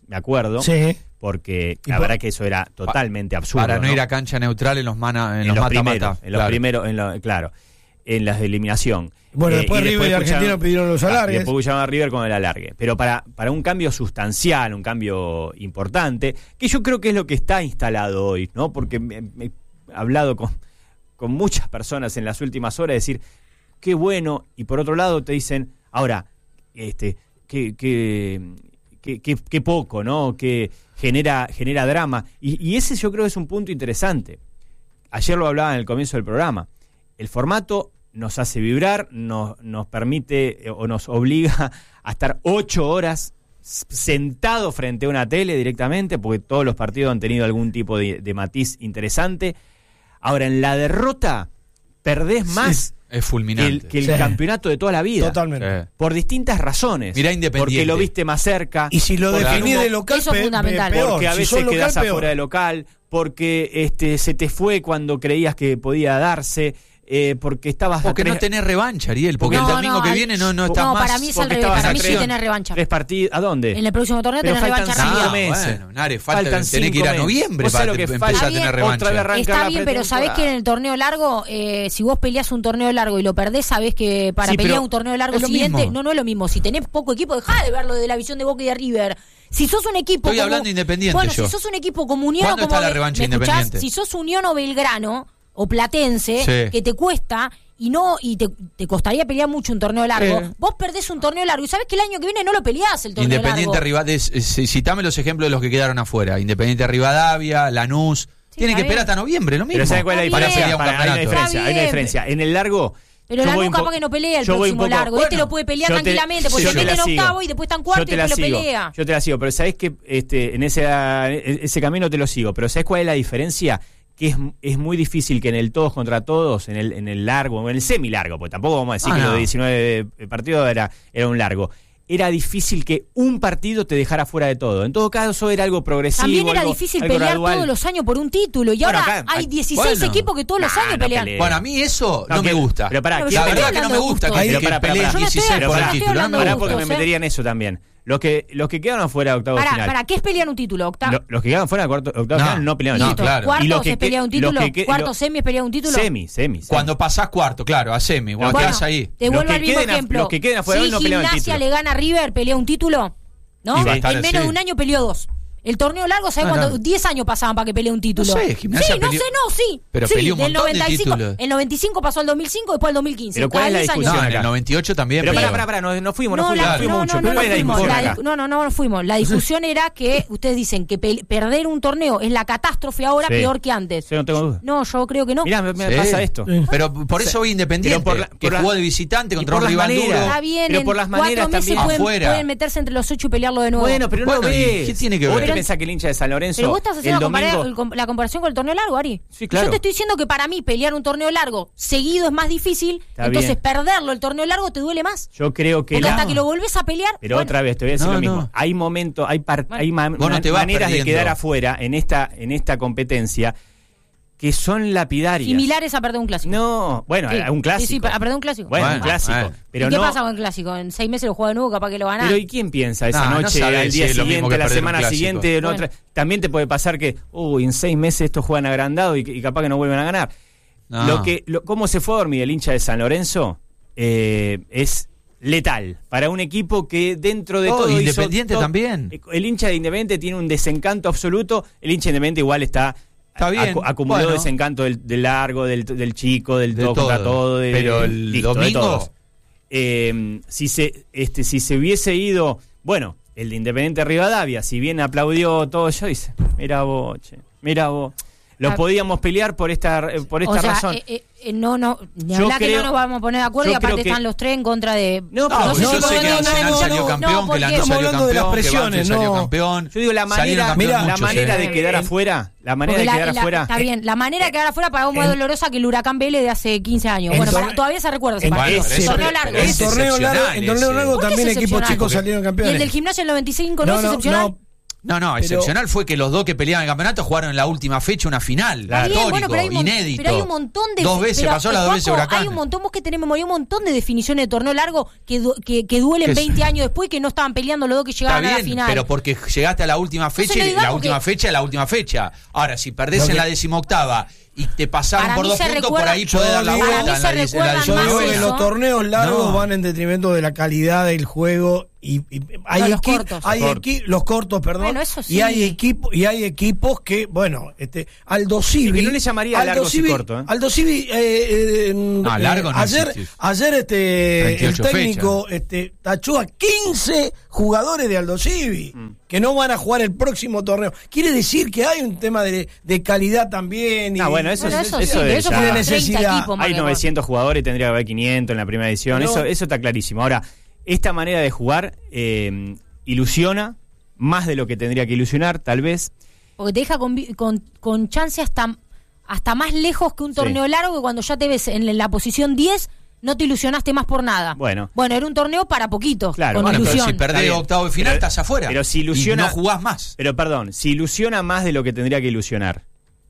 me acuerdo. Sí. Porque Y la por- verdad que eso era totalmente absurdo. Para no, ¿no? ir a cancha neutral en los mana, en, en los los mata-mata. primeros, en los claro. primeros, en lo- claro, en las de eliminación. Bueno, Eh, después River y escucharon- Argentino pidieron los ah, alargues. y después escucharon a River con el alargue. Pero para, para un cambio sustancial, un cambio importante, que yo creo que es lo que está instalado hoy, ¿no? Porque me, me he hablado con, con muchas personas en las últimas horas, decir, qué bueno, y por otro lado te dicen, ahora, este, qué, qué, qué, qué, qué poco, ¿no? Que genera, genera drama. Y, y ese yo creo es un punto interesante. Ayer lo hablaba en el comienzo del programa. El formato nos hace vibrar, nos, nos permite eh, o nos obliga a estar ocho horas s- sentado frente a una tele directamente, porque todos los partidos han tenido algún tipo de, de matiz interesante. Ahora, en la derrota, perdés más Es que el, fulminante. que el Sí. campeonato de toda la vida. Totalmente. Eh. Por distintas razones. Mirá Independiente. Porque lo viste más cerca. Y si lo porque definís como- de local, Eso es pe- fundamental. pe- peor. porque a Si veces sos local, quedás peor. afuera de local, porque este se te fue cuando creías que podía darse, eh, porque estabas a Porque no tres- tenés revancha, Ariel. Porque No, el domingo no, que al- viene no, no estás no, más. para mí es al porque revés. estabas Para a mí sí tres- tenés revancha. tres partidos. ¿A dónde? En el próximo torneo Pero tenés faltan revancha cinco seguida. meses. Bueno, Nare, falta, Faltan tenés que ir a cinco noviembre meses. para ¿Vos sabés lo te- que empezar falta? a tener Otra vez revancha. arranca Está la bien, pero sabés pretemporada. que en el torneo largo, eh, si vos peleás un torneo largo y lo perdés, sabés que para Sí, pelear pero un torneo largo es lo siguiente, mismo. no, no es lo mismo. Si tenés poco equipo, dejá de verlo de la visión de Boca y de River. Si sos un equipo Estoy como, hablando de Independiente Bueno, yo. si sos un equipo como Unión o ¿Cuándo como está la Be- revancha ¿me escuchás? Independiente? Si sos Unión o Belgrano o Platense, Sí. que te cuesta y no y te, te costaría pelear mucho un torneo largo, Sí. vos perdés un torneo largo y sabés que el año que viene no lo peleás el torneo Independiente largo. Rivadavia, citame los ejemplos de los que quedaron afuera. Independiente Rivadavia, Lanús. Sí, Tienen está que esperar bien. hasta noviembre, lo mismo. Pero ¿sabes cuál es la Está diferencia? bien. Para pelear un Para- hay una campeonato. diferencia, hay una Está bien. diferencia. En el largo. Pero yo la voy un Nuca po- capaz que no pelea el yo voy un próximo poco- largo. Este bueno, lo puede pelear yo te la- tranquilamente, porque yo se te mete la en sigo. octavo y después está en Yo cuarto te y la después lo sigo. pelea. Yo te la sigo, pero sabés que este, en ese, ese camino te lo sigo. Pero ¿sabés cuál es la diferencia? Que es, es muy difícil que en el todos contra todos, en el, en el largo, o en el semi-largo, porque tampoco vamos a decir Ah, que no. lo de diecinueve partidos era, era un largo. Era difícil que un partido te dejara fuera de todo. En todo caso, era algo progresivo. También era algo- difícil algo pelear gradual. todos los años por un título. Y Bueno, ahora acá- hay dieciséis bueno. equipos que todos los Nah, años no pelean. pelean. Bueno, a mí eso No, no, me que- gusta. pero pará, Pero ¿qué- la yo no verdad estoy que no me hablando gusta de que, gustos. que Pero pará, pará, peleen pará. Yo no estoy dieciséis por el hablando- título. No estoy me Pará, hablando gusta. porque me gustos, ¿eh? meterían eso también. Los que, los que quedaron afuera de octavos Pará, final. ¿para qué es pelear un título? Octavo. Lo- los que quedaron fuera de cuarto, octavos No, final no pelearon no, el título. claro. ¿Cuartos Y los que es pelear un que- los título? que que- ¿Cuartos lo- semi es pelear un título? Semi, semi. semi. Cuando pasás cuarto, claro, a semi, cuando Bueno, quedás ahí. Te Los vuelvo que al mismo queden a- ejemplo. los que queden afuera si hoy no pelean el Gimnasia título. le gana a River, pelea un título, ¿no? Y va a estar En menos así. de un año peleó dos. El torneo largo, ¿sabes Ah, cuándo? no. diez años pasaban para que pelee un título. No sé, Gimnasia Sí, no peleó- sé, no, sí. pero sí, peleó un del montón de noventa y cinco títulos. El noventa y cinco pasó al dos mil cinco, después al dos mil quince. Pero ¿cuál Cada es la diez años. discusión No, en el acá? noventa y ocho también. Pero peleó. pará, pará, pará, nos, nos fuimos, No, nos fuimos, la- nos fuimos no, mucho. no, Pero no, ¿cuál es no la fuimos. discusión La acá? discu- no, no, no nos fuimos. La discusión era que ustedes dicen que pe- perder un torneo es la catástrofe ahora Sí. peor que antes. Sí, no tengo duda. No, yo creo que no. Mirá, me, me Sí. pasa esto. Sí. Pero por eso voy Independiente, Pero por la- que por la- jugó de visitante y contra por un las rival maneras. duro. Está bien, Pero en por las cuatro maneras meses también. pueden, Afuera. pueden meterse entre los ocho y pelearlo de nuevo. Bueno, pero no Bueno, lo ¿y ves. qué tiene que ¿Vos ver? te pensás que el hincha de San Lorenzo Pero vos estás haciendo el la, compara- domingo... el com- la comparación con el torneo largo, Ari. Sí, claro. Yo te estoy diciendo que para mí pelear un torneo largo seguido es más difícil, Está entonces bien. perderlo el torneo largo te duele más. Yo creo que... Porque la- hasta que lo volvés a pelear... Pero bueno, otra vez, te voy a decir No, lo mismo. no. Hay momentos, hay, par- Bueno. hay ma- Vos no te vas maneras de perdiendo. quedar afuera en esta, en esta competencia que son lapidarias. similares a perder un clásico. No, bueno, Sí. a un clásico. Sí, sí, a perder un clásico. Bueno, Bueno, un clásico. bueno. Pero ¿Y qué no, pasa con el clásico? En seis meses lo juega de nuevo, capaz que lo gana. Pero ¿y quién piensa esa No, no noche, sabés el si día es lo mismo siguiente, que la perder un semana clásico. siguiente? en Bueno. otra? También te puede pasar que, uy, en seis meses estos juegan agrandado y, y capaz que no vuelven a ganar. No. Lo que, lo, cómo se fue a dormir el hincha de San Lorenzo eh, es letal para un equipo que dentro de Oh, todo hizo Independiente to- también. El hincha de Independiente tiene un desencanto absoluto. El hincha de Independiente igual está... Está bien, acu- acumuló bueno. desencanto del, del largo, del, del chico, del De todo contra todo. todo. de- Pero el listo, de domingo- todos. Eh, si se este si se hubiese ido, bueno, el de Independiente Rivadavia, si bien aplaudió todo yo, dice, mira vos, che, mira vos, lo Ah. podíamos pelear por esta eh, por esta o sea, razón. eh, eh, eh, no, no, ni Yo hablar que creo- no nos vamos a poner de acuerdo yo y aparte creo que- están los tres en contra de... No, pero No, sé yo si sé vos- que no, Arsenal no, salió no, campeón, no, que porque- Lanús Estamos salió hablando de las campeón, que Banfield presiones, salió no. campeón. Yo digo la Salieron manera, campeón Mirá, la muchos, manera eh. de quedar Eh, afuera, la manera Porque de la- quedar la- afuera. Está bien, la manera de quedar afuera para vos más en- dolorosa que el Huracán Vélez de hace quince años. en Bueno, tor- para- todavía se recuerda ese en- partido. ese- Torneo largo. es En torneo largo, excepcional en torneo ese. largo ¿Por qué es también equipos excepcional? chicos Porque- salieron Y campeones. el del gimnasio en el noventa y cinco no, es excepcional. No, no, Pero- excepcional fue que los dos que peleaban el campeonato jugaron en la última fecha una final. Está bien, Histórico, bueno, pero hay un mon- inédito. Pero hay un montón de. Dos veces pero, pasó las eh, dos veces Juanjo, Huracán. Hay un montón, vos que tenés memoria, hay un montón de definiciones de torneo largo que, du- que, que duelen Que es- veinte años después y que no estaban peleando los dos que Está llegaban a la bien, final. pero porque llegaste a la última fecha no y digamos la última que- fecha es la última fecha. Ahora, si perdés Lo que- en la decimoctava y te pasaron Para por mí dos se puntos, recuerda- por ahí podés dar la Para vuelta mí en se la, en la recuerdan Yo más digo que eso. los torneos largos No. van en detrimento de la calidad del juego y, y hay No, los equi- cortos. hay Cortos. equi- los cortos, perdón. Bueno, eso sí. Y hay equipos y hay equipos que, bueno, este Aldo Civi, que no le llamaría Aldo largos y Civi- cortos, ¿eh? Aldo Civi, eh, eh, No, eh, largo no ayer existe. ayer este el veintiocho técnico este tachó a quince jugadores de Aldo Civi Mm. que no van a jugar el próximo torneo. Quiere decir que hay un tema de, de calidad también. y- Ah, bueno, eso, Bueno, es, eso eso, sí, es pero eso ya- fue Tiene treinta necesidad. equipos más Hay que novecientos jugadores y tendría que haber quinientos en la primera edición. Pero- Eso, eso está clarísimo. Ahora, esta manera de jugar eh, ilusiona más de lo que tendría que ilusionar, tal vez. Porque te deja con, vi- con, con chance hasta, hasta más lejos que un Sí. torneo largo, que cuando ya te ves en la posición diez, no te ilusionaste más por nada. Bueno. Bueno, era un torneo para poquitos, Claro, con Bueno, pero ilusión. si perdés Está bien. octavo de final, Pero- estás afuera. pero si ilusiona- Y no jugás más. Pero perdón, si ilusiona más de lo que tendría que ilusionar.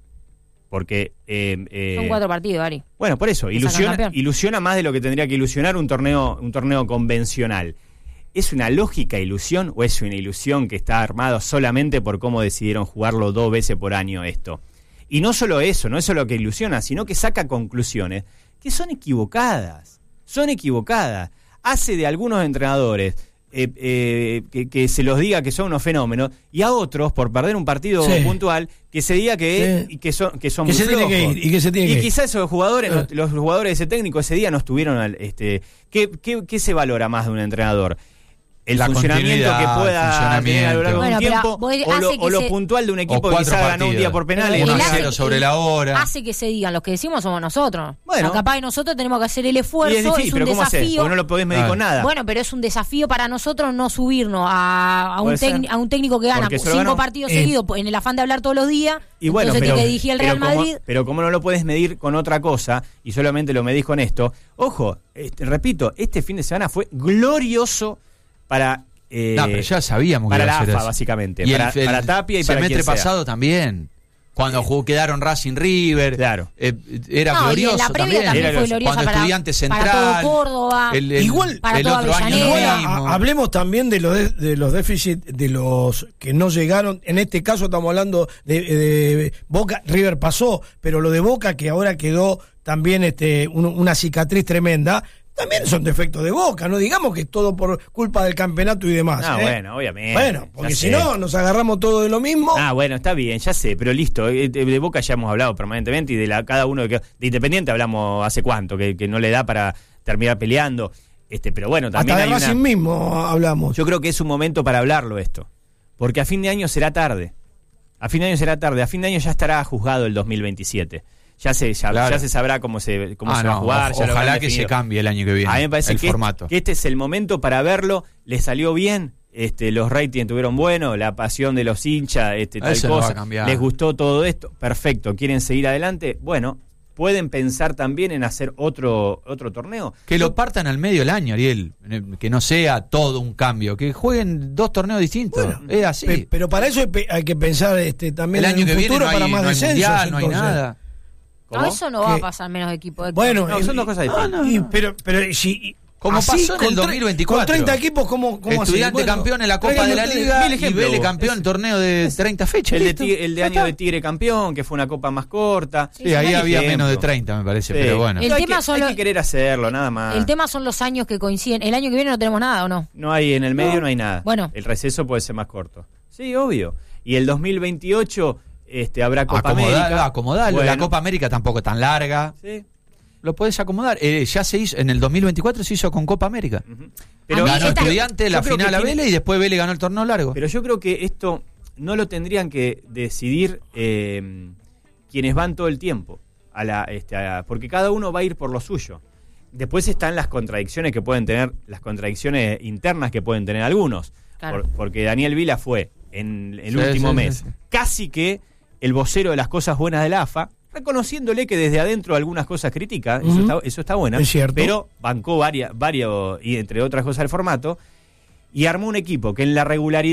Porque. eh, eh, Son cuatro partidos, Ari. Bueno, por eso, Te sacan ilusiona, campeón. ilusiona más de lo que tendría que ilusionar un torneo, un torneo convencional. ¿Es una lógica ilusión o es una ilusión que está armado solamente por cómo decidieron jugarlo dos veces por año esto? Y no solo eso, no es solo que ilusiona, sino que saca conclusiones que son equivocadas. Son equivocadas. Hace de algunos entrenadores eh, eh, que, que se los diga que son unos fenómenos y a otros, por perder un partido Sí. puntual, que se diga que, Sí. y que son, que son Que muy se tiene que flojos. ir, y que se tiene Y que ir. quizás esos jugadores, no- Eh. los jugadores de ese técnico ese día no estuvieron al, este, ¿qué, qué, qué se valora más de un entrenador? El La funcionamiento que continuidad, pueda tener a lo largo de Bueno, un pero tiempo vos o lo, hace que o lo se- puntual de un equipo que cuatro quizás ganó un partidos. día por penales. Pero uno el a hace- cero sobre la hora. Hace que se digan, los que decimos somos nosotros. Bueno. O sea, capaz que nosotros tenemos que hacer el Y esfuerzo, es es, difícil, un pero ¿cómo haces? desafío. Porque no lo podés medir Ah. con nada. Bueno, pero es un desafío para nosotros no subirnos a, a, un, Puede ser. tecni- a un técnico que gana Porque solo cinco ganó. partidos Eh. seguidos en el afán de hablar todos los días. Y bueno, entonces pero, tiene que dirigir el pero Real como, Madrid. pero como no lo puedes medir con otra cosa y solamente lo medís con esto, ojo, este, repito, este fin de semana fue glorioso para... eh, No, pero ya sabíamos que para iba a la ser A F A, así. básicamente, Y el- para, el para Tapia y para semestre quien sea. pasado también. Cuando jugó, quedaron Racing River. Claro. eh, era No, y en glorioso la previa también. también Era fue glorioso. gloriosa Cuando para, Estudiantes para Central. todo Córdoba. El, el- Igual- para el toda otro año Avellaneda. lo Igual, mismo. a- hablemos también de los de, de los déficits de los que no llegaron. En este caso estamos hablando de, de Boca. River pasó, pero lo de Boca que ahora quedó también este un- una cicatriz tremenda. También son defectos de Boca, no digamos que es todo por culpa del campeonato y demás. Ah, ¿eh? bueno, obviamente. Bueno, porque ya si sé. no, nos agarramos todo de lo mismo. Ah, bueno, está bien, ya sé, pero listo. eh, De, de Boca ya hemos hablado permanentemente y de la, cada uno de, de Independiente hablamos hace cuánto, que, que no le da para terminar peleando. Este, pero bueno, también Hasta de hay Racing una, mismo hablamos. yo creo que es un momento para hablarlo esto. Porque a fin de año será tarde. A fin de año será tarde. A fin de año ya estará juzgado el dos mil veintisiete. Ya se, ya, Claro. ya se sabrá cómo se, cómo Ah, se va a no, jugar. o- ya lo ojalá habrán que se definido. cambie el año que viene. A mí me parece el que, formato. que este es el momento para verlo. Le salió bien. Este, los ratings estuvieron buenos, la pasión de los hinchas, este, tal Eso no va a cosa. cambiar. Les gustó todo esto. Perfecto. ¿Quieren seguir adelante? Bueno, pueden pensar también en hacer otro, otro torneo. Que lo partan al medio del año, Ariel. eh, Que no sea todo un cambio. Que jueguen dos torneos distintos. Bueno, es así. Pe- pero para eso hay pe- hay que pensar este también el en año un que viene futuro no hay, para más no hay descensos, mundial, no hay entonces. nada. No, ¿Cómo? eso no va a Que- pasar menos equipos. Héctor. Bueno, No, son dos cosas distintas. Y- pero, pero si Como así, pasó en el con tre- dos mil veinticuatro. Con treinta equipos, ¿cómo, cómo así? Estudiante Bueno, campeón en la Copa traigan de la ustedes Liga mil y ejemplos, Vélez vos. campeón en torneo de treinta fechas. El, de listo. Tigre- el de Ya año está. de Tigre campeón, que fue una copa más corta. Sí, ahí Hay había ejemplos. menos de treinta, me parece, Sí. pero bueno. El hay tema que, son hay los- que querer hacerlo, nada más. El tema son los años que coinciden. El año que viene no tenemos nada, ¿o no? No hay, en el medio no, hay nada. Bueno. El receso puede ser más corto. Sí, obvio. Y el dos mil veintiocho este, habrá Copa Acomodalo, América. acomodalo. La Bueno, Copa América tampoco es tan larga. Sí. Lo podés acomodar. Eh, ya se hizo, en el dos mil veinticuatro se hizo con Copa América. Ujú. A mí Ganó esta- Estudiante la yo creo que final a tiene- Vélez y después Vélez ganó el torneo largo. Pero yo creo que esto no lo tendrían que decidir eh, quienes van todo el tiempo. A la, este, a- porque cada uno va a ir por lo suyo. Después están las contradicciones que pueden tener, las contradicciones internas que pueden tener algunos. Claro. Por- porque Daniel Vila fue en el Sí, último sí, mes sí, sí. casi que el vocero de las cosas buenas de la A F A, reconociéndole que desde adentro algunas cosas critica, eso, Ujú. está, eso está buena, Es cierto. pero bancó varias, varios, y entre otras cosas el formato, y armó un equipo que en la regularidad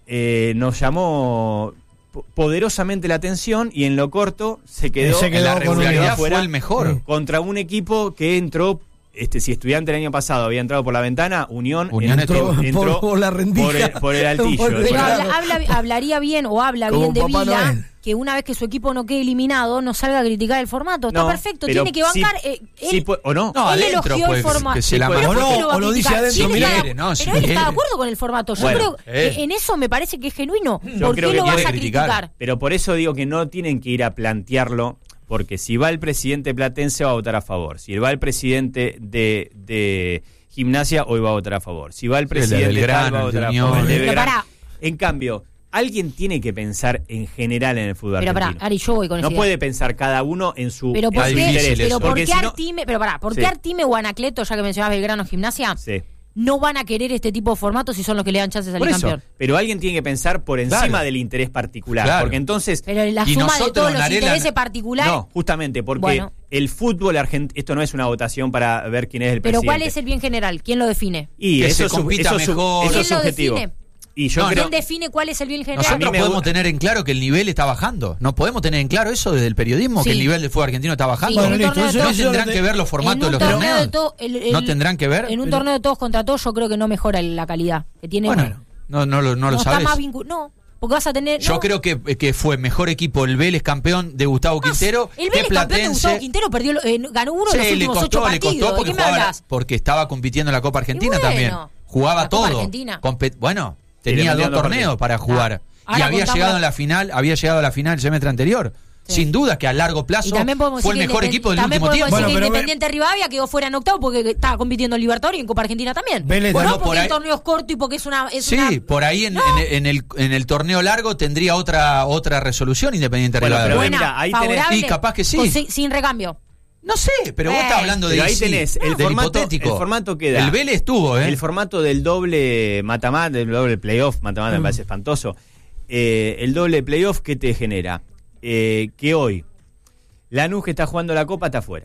eh, nos llamó poderosamente la atención y en lo corto se quedó, se quedó en la regularidad fue fuera el mejor. contra un equipo que entró. Este, si Estudiante el año pasado había entrado por la ventana, Unión, Unión entró, entró entró por la rendija. por, el, por el altillo. Por el- Pero Claro. habla- habla- hablaría bien o habla Como bien de Papá Vila Noel. que una vez que su equipo no quede eliminado no salga a criticar el formato. Está No, perfecto, pero tiene que bancar. sí- eh, sí él, pu- o no. No, él adentro, elogió pues, el formato. que se la Sí, Pero puede- ¿por o qué no, lo va a o lo dice criticar? adentro, Si él mira. está- quiere, no, si pero él está de quiere. acuerdo con el formato. Yo Bueno, creo eh. que en eso me parece que es genuino. Yo ¿Por creo qué que lo vas quiere a criticar. criticar? Pero por eso digo que no tienen que ir a plantearlo, porque si va el presidente platense va a votar a favor. Si va el presidente de, de Gimnasia, hoy va a votar a favor. Si va el el de presidente tal, Belgrano, va a el de votar a Unión. favor. El de Pero Belgrano. pará. En cambio, alguien tiene que pensar en general en el fútbol Pero pará, argentino. Ari, yo voy con No esa puede idea. pensar cada uno en su, Pero en ¿por su qué, difícil interés. pero ¿por Porque qué si no- Artime, pero pará, ¿por Sí. qué Artime o Anacleto, ya que mencionabas Belgrano Gimnasia, Sí. no van a querer este tipo de formatos si son los que le dan chances al Por eso, campeón? pero alguien tiene que pensar por encima Claro. del interés particular, Claro. porque entonces Pero la Y suma de nosotros, todos los Narela, intereses particulares. no, justamente porque Bueno. el fútbol argentino, esto no es una votación para ver quién es el Pero presidente. ¿cuál es el bien general? ¿Quién lo define? Y Que eso se es sub- compita eso es sub- mejor. eso ¿Quién es lo subjetivo. define? Y yo No, creo ¿Quién define cuál es el bien general? Nosotros me podemos gusta- tener en claro que el nivel está bajando. No podemos tener en claro eso desde el periodismo, Sí. que el nivel del fútbol argentino está bajando. Sí, en un Bueno, torneo listo, de eso- ¿No todos- tendrán de- que ver los formatos en de un los torneo torneos? de todo- el- el- ¿No tendrán que ver? En un Pero- torneo de todos contra todos yo creo que no mejora la calidad. Que tiene Bueno, no, no, lo- no lo está sabes. más vincu- No, porque vas a tener... Yo no. creo que, que fue mejor equipo el Vélez campeón de Gustavo Más, Quintero el que Vélez campeón de Platense. Gustavo Quintero perdió, lo- eh, ganó uno de los Sí, le últimos ocho costó, le partidos. costó ¿De porque, qué me jugaba, hablas? porque estaba compitiendo en la Copa Argentina Y bueno, también. Jugaba la Copa todo. Argentina. Compe- bueno, Sí, le tenía dos metieron dos torneos partidos. para jugar. Ah, y ahora había contamos llegado la- a la final, había llegado a la final el semestre anterior. Sí. Sin duda que a largo plazo Y también podemos fue el decir que mejor Independ- equipo del también último podemos tiempo. decir que Bueno, pero Independiente Rivadavia quedó fuera en octavo porque estaba compitiendo en Libertadores y en Copa Argentina también. Vélez Bueno, también. porque Por ahí- el torneo es corto y porque es una... Es Sí, una- por ahí en, No. en- en el, en el torneo largo tendría otra otra resolución Independiente Bueno, Rivadavia. pero buena, mira, ahí tenés- favorable, Y capaz que sí. o sin, sin recambio. No sé, pero vos Eh, estás hablando de Pero ahí sí, tenés el del formato, hipotético. el formato que da. El Vélez estuvo, ¿eh? El formato del doble matamata, del doble playoff, matamata Mm. me parece espantoso. Eh, el doble playoff, ¿qué te genera? Eh, que hoy Lanús, que está jugando la Copa, está afuera.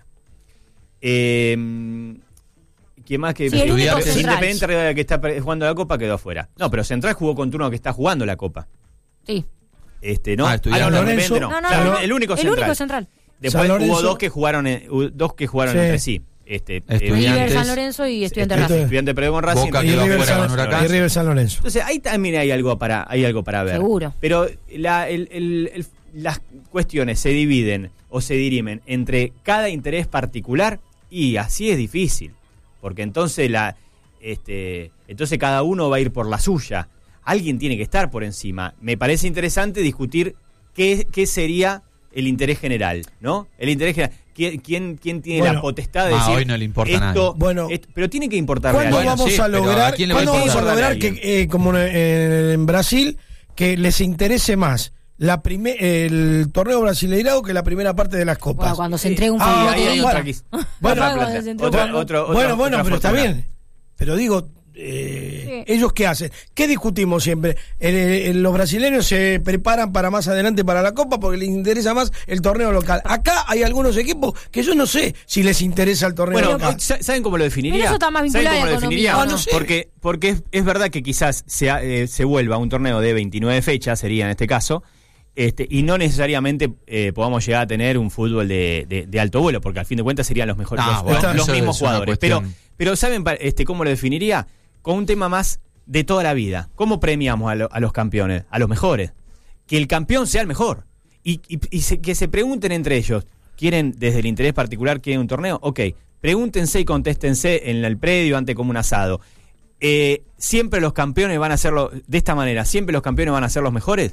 Eh, ¿Quién más que Sí, el único Estudiantes- Central. Independiente Rivadavia, que está pre- jugando la Copa, quedó afuera? No, pero Central jugó contra uno que está jugando la Copa. Sí. Este, ¿no? Ah, Estudiantes. no, Lorenzo. Independiente no. No, no, Claro, no, no. El único El Central. único central. Después San hubo Lorenzo. dos que jugaron, en- hu- dos que jugaron Sí. entre sí. Este, Estudiantes. River, San Lorenzo y Estudiante Estu- Racing. Estudiante perdió con Racing. Boca Y quedó River, afuera San, con Huracán. y River San Lorenzo. Entonces ahí también hay algo para, hay algo para ver. Seguro. Pero la, el- el- el- las cuestiones se dividen o se dirimen entre cada interés particular y así es difícil. Porque entonces la este entonces cada uno va a ir por la suya. Alguien tiene que estar por encima. Me parece interesante discutir qué, qué sería el interés general, ¿no? El interés general. ¿Quién, quién, quién tiene Bueno, la potestad de ah, decir hoy no le importa a esto? nadie. Bueno, esto- pero tiene que importarle a ¿Cuándo alguien. Bueno, vamos sí, a pero ¿a lograr, quién le va a ¿cuándo vamos a importar? lograr Importarle a que, eh, como en, en Brasil, que les interese más la prime- el torneo brasileirado que la primera parte de las copas? Bueno, cuando se entregue un Ah, fútbol ahí de hay guita. otra aquí. Bueno, Otra cuando plata. se entregue Otra- un- otro- otra- bueno, bueno, otra pero está fortuna. bien. Pero digo, eh, Sí. ¿ellos qué hacen? ¿Qué discutimos siempre? El- el- los brasileños se preparan para más adelante para la Copa porque les interesa más el torneo local. Acá hay algunos equipos que yo no sé si les interesa el torneo Bueno, local. sa- ¿saben cómo lo definiría? Pero eso está más ¿Saben vinculado cómo a lo la definiría? economía, ¿o no? No sé. Porque, porque es, es verdad que quizás se, ha- eh, se vuelva un torneo de veintinueve fechas, sería en este caso, este, y no necesariamente eh, podamos llegar a tener un fútbol de, de- de alto vuelo, porque al fin de cuentas serían los mejores, Ah, los, bueno, los- los eso mismos es una jugadores. Pero, cuestión. pero ¿saben pa- este, cómo lo definiría? Con un tema más de toda la vida. ¿Cómo premiamos a, lo- a los campeones? A los mejores. Que el campeón sea el mejor. Y, y- y se- que se pregunten entre ellos, ¿quieren desde el interés particular quieren un torneo? Ok, pregúntense y contéstense en el predio ante como un asado. Eh, ¿Siempre los campeones van a ser de esta manera? ¿Siempre los campeones van a ser los mejores?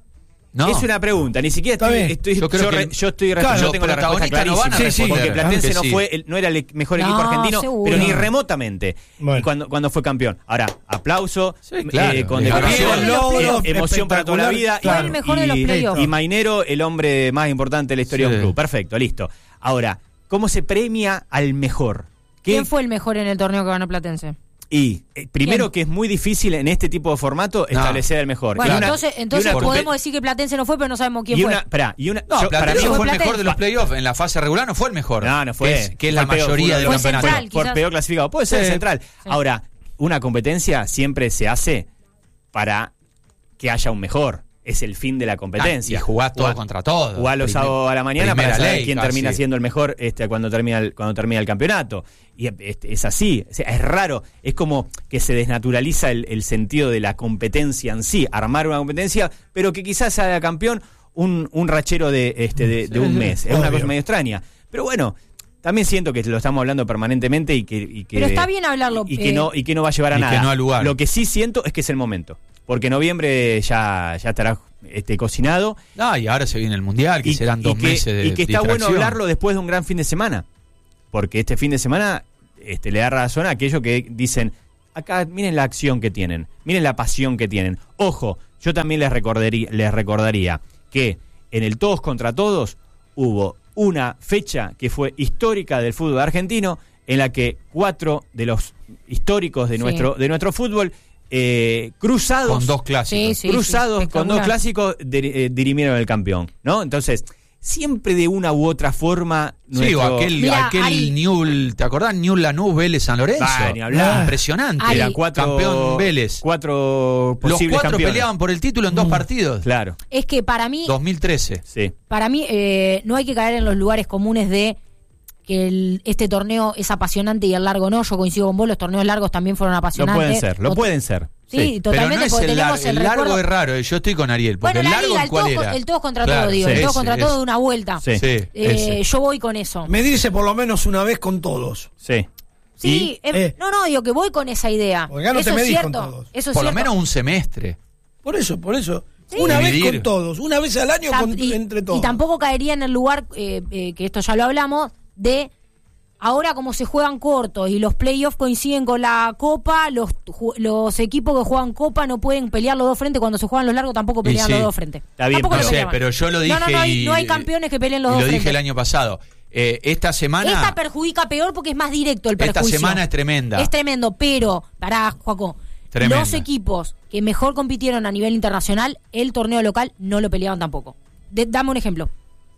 No. Es una pregunta, ni siquiera Está estoy, bien. estoy- Yo yo, creo re- que- yo estoy Claro, yo los tengo la respuesta protagonistas no van a clarísima. Sí, sí, porque responder. Platense Que no sí. fue el- no era el mejor No, equipo argentino, seguro. pero ni No. remotamente Bueno. cuando, cuando fue campeón. Ahora, aplauso, Sí, claro. eh, con Bien, decoración, logro, eh, emoción para toda la vida. espectacular, Fue el mejor de los y, playoffs. y Mainero, el hombre más importante de la historia Sí. de un club. Perfecto, listo. Ahora, ¿cómo se premia al mejor? ¿Qué- ¿Quién fue el mejor en el torneo que ganó Platense? Y eh, primero ¿Quién? que es muy difícil en este tipo de formato No. establecer el mejor. Bueno, Y una- entonces, y entonces una- podemos decir que Platense no fue, pero no sabemos quién y fue. una, pará, y una, No, yo- para Platense mí fue el Platense. mejor de los playoffs. En la fase regular no fue el mejor. No, no fue. Que es, que es la Fue peor, mayoría fue del uno- Fue campeonato. central. por quizás. peor clasificado. Puede ser Sí. central. Sí. Ahora, una competencia siempre se hace para que haya un mejor. Es el fin de la competencia. Ah, y jugás todo Jugá, contra todo. Jugás los sábados a la mañana para saber ley, quién casi. termina siendo el mejor este, cuando, termina el, cuando termina el campeonato. Y este, es así, o sea, es raro. Es como que se desnaturaliza el, el sentido de la competencia en sí. Armar una competencia, pero que quizás haga campeón un, un rachero de, este, de, de un mes. Es una cosa medio extraña. Pero bueno, también siento que lo estamos hablando permanentemente y que... Y que pero está bien hablarlo. Y, y, que eh, no, y que no va a llevar a y nada. que no al lugar. Lo que sí siento es que es el momento. Porque noviembre ya, ya estará este, cocinado. No, y ahora se viene el Mundial, que y, serán dos y que, meses de Y que está distracción. bueno hablarlo después de un gran fin de semana. Porque este fin de semana este, le da razón a aquellos que dicen, acá miren la acción que tienen, miren la pasión que tienen. Ojo, yo también les recordaría, les recordaría que en el todos contra todos hubo una fecha que fue histórica del fútbol argentino, en la que cuatro de los históricos de, Sí. nuestro, de nuestro fútbol, eh, cruzados... Con dos clásicos. Sí, sí. cruzados con dos espectacular. clásicos dir- eh, dirimieron el campeón, ¿no? Entonces, siempre de una u otra forma Sí, nuestro- o aquel, Mirá, aquel Ari- Newell, ¿te acordás? Newell Lanús, Vélez, San Lorenzo. Bah, ni hablar. Impresionante. Ari- eran cuatro Campeón Vélez. cuatro Los posibles cuatro campeones. peleaban por el título en dos partidos. Claro, Es que para mí, dos mil trece. sí. para mí eh, no hay que caer en los lugares comunes de que el- este torneo es apasionante y el largo no. Yo coincido con vos, los torneos largos también fueron Lo apasionantes. pueden ser, lo Ot- pueden ser. Sí, Sí. Pero totalmente, no es porque el, lar- tenemos el, el largo recuerdo. es raro. Yo estoy con Ariel. Porque Bueno, el la largo, liga, el ¿cuál todos, era? con- el todos contra Claro, todos, digo, sí, el todos ese, contra ese. todos de una vuelta. Sí. Sí, Eh, ese. yo voy con eso. Medirse por lo menos una vez con todos. Sí. Sí, Y- em, eh. no, no, digo que voy con esa idea. Porque acá no eso te es medís cierto. con todos. Eso es Por lo cierto. menos un semestre. Por eso, por eso. Sí. Una vez Dividir. con todos, una vez al año con- y, entre todos. y tampoco caería en el lugar, eh, eh, que esto ya lo hablamos, de ahora como se juegan cortos y los playoffs coinciden con la Copa, los, ju- los equipos que juegan Copa no pueden pelear los dos frentes, cuando se juegan los largos tampoco Y pelean sí. los dos frentes. Está bien, Tampoco No lo sé, peleaban. pero yo lo dije No, no, no hay, y- no hay campeones que peleen los y dos lo dije frentes. el año pasado. Eh, esta semana... Esta perjudica peor porque es más directo el Esta perjuicio. semana es tremenda. Es tremendo, pero, pará, Joaco, Tremenda. los equipos que mejor compitieron a nivel internacional, el torneo local no lo peleaban tampoco. De- dame un ejemplo.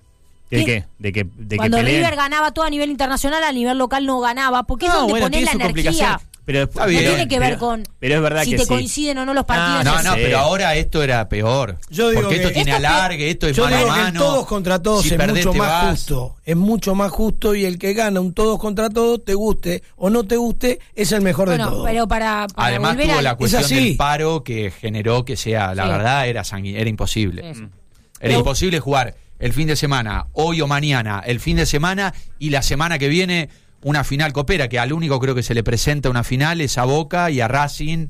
¿De ¿Qué? qué? ¿De que, de Cuando que peleen? River ganaba todo a nivel internacional, a nivel local no ganaba, porque es No, donde bueno, pones la tiene su energía. complicación. Pero, Está No bien, tiene que ver pero- con pero es verdad si que te sí. coinciden o no los partidos. No, no, Sí. pero ahora esto era peor. Yo digo porque esto que- tiene Esto es alargue, esto es Yo mano digo a que el mano. todos contra todos Si es perdés, mucho te más vas. justo. Es mucho más justo y el que gana un todos contra todos, te guste o no te guste, es el mejor de Bueno, todos. pero para, para Además volver tuvo a la cuestión así. del paro que generó que sea, la Sí. verdad, era sangui- era imposible. Eso. Era Pero- imposible jugar el fin de semana, hoy o mañana, el fin de semana y la semana que viene una final copera, que al único creo que se le presenta una final es a Boca y a Racing.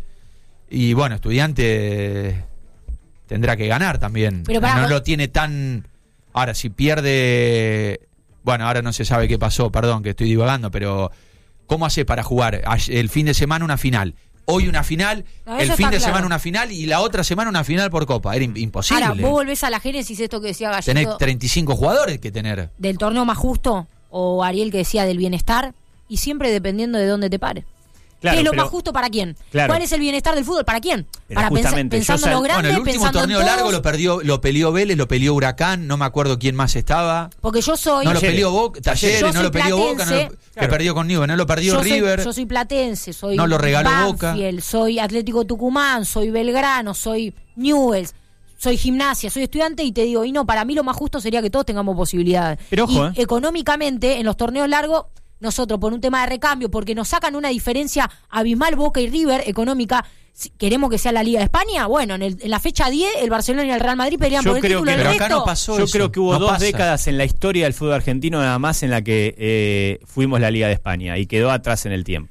Y bueno, Estudiante tendrá que ganar también. Pero pará, no vos- lo tiene tan... Ahora, si pierde... Bueno, ahora no se sabe qué pasó, perdón que estoy divagando, pero ¿cómo hace para jugar Ay- el fin de semana una final? Hoy una final, No, el eso fin está de claro. semana una final y la otra semana una final por Copa. Era im- imposible. Ahora, vos volvés a la génesis, esto que decía Gallito, Tenés treinta y cinco jugadores que tener. del torneo más justo, o Ariel que decía del bienestar, y siempre dependiendo de dónde te pare. Claro, ¿Qué es lo pero- más justo para quién? Claro. ¿Cuál es el bienestar del fútbol para quién? Pero Para pensa- justamente, yo pensando en sal- lo grande, Bueno, el último pensando torneo en todos, largo lo perdió, lo peleó Vélez, lo peleó Huracán, no me acuerdo quién más estaba. porque yo soy... No lo Talleres. peleó Boca, Talleres, Yo no soy lo peleó Boca, no lo- platense. que Claro. perdió con Newell, no lo perdió yo soy, River. yo soy platense, soy No lo regaló Boca. Banfield, soy Atlético Tucumán, soy Belgrano, soy Newell's, soy Gimnasia, soy estudiante y te digo, y no, para mí lo más justo sería que todos tengamos posibilidades. Pero ojo, y eh. económicamente, en los torneos largos, nosotros por un tema de recambio, porque nos sacan una diferencia abismal Boca y River económica, si queremos que sea la Liga de España, bueno, en, el- en la fecha diez el Barcelona y el Real Madrid pelean Yo por el creo título, que- el Pero acá resto- no pasó Yo eso. creo que hubo No dos pasa. décadas en la historia del fútbol argentino nada más en la que eh, fuimos la Liga de España y quedó atrás en el tiempo.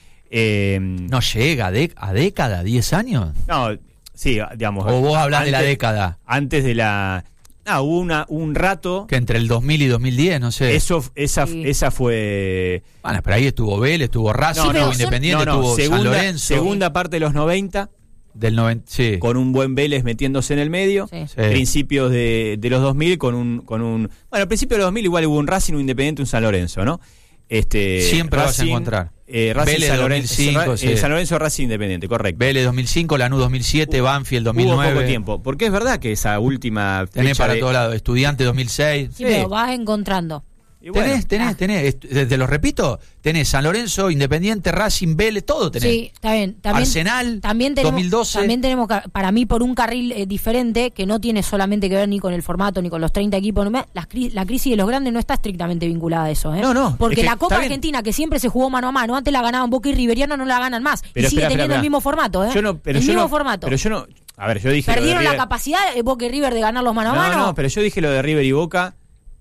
Eh, No llega a, dec- a década, diez años. no, sí, digamos. O vos hablás de la antes- década, Antes de la... No, hubo una, un rato... que entre el dos mil y dos mil diez, no sé. Eso, esa, Sí. esa fue... Bueno, pero ahí estuvo Vélez, estuvo Racing, No, estuvo no, son- Independiente, no, no, estuvo segunda, San Lorenzo. segunda parte de los noventa, Del noventa, sí. con un buen Vélez metiéndose en el medio. Sí. Sí. Principios de, de los dos mil con un, con un... Bueno, al principio de los dos mil igual hubo un Racing, un Independiente, un San Lorenzo, ¿no? Este, Siempre lo vas a Racing, encontrar. Eh, Racing, Vélez San dos mil Lorenzo, cinco, Ra- sí. eh, San Lorenzo, Racing, Independiente, correcto. Vélez dos mil cinco, Lanús dos mil siete, Banfield dos mil Hubo nueve. poco tiempo, porque es verdad que esa última Tenés fecha para de- todos lados. Estudiante dos mil seis. Sí, Sí. pero vas encontrando. Y bueno, tenés, tenés, ah. tenés, te, te lo repito, tenés San Lorenzo, Independiente, Racing, Vélez, todo tenés. Sí, está bien. También, Arsenal, también tenemos, dos mil doce. También tenemos, para mí, por un carril eh, diferente, que no tiene solamente que ver ni con el formato, ni con los treinta equipos. No, la, la crisis de los grandes no está estrictamente vinculada a eso. ¿eh? No, no. Porque es que la Copa está bien. Argentina, que siempre se jugó mano a mano, antes la ganaban Boca y River, ya no, no la ganan más. Pero y sigue espera, teniendo espera, el mismo formato, ¿eh? Yo no, pero el yo mismo no, formato. Pero yo no. A ver, yo dije. lo de Perdieron la River- capacidad eh, Boca y River de ganarlos mano a No, mano. no, pero yo dije lo de River y Boca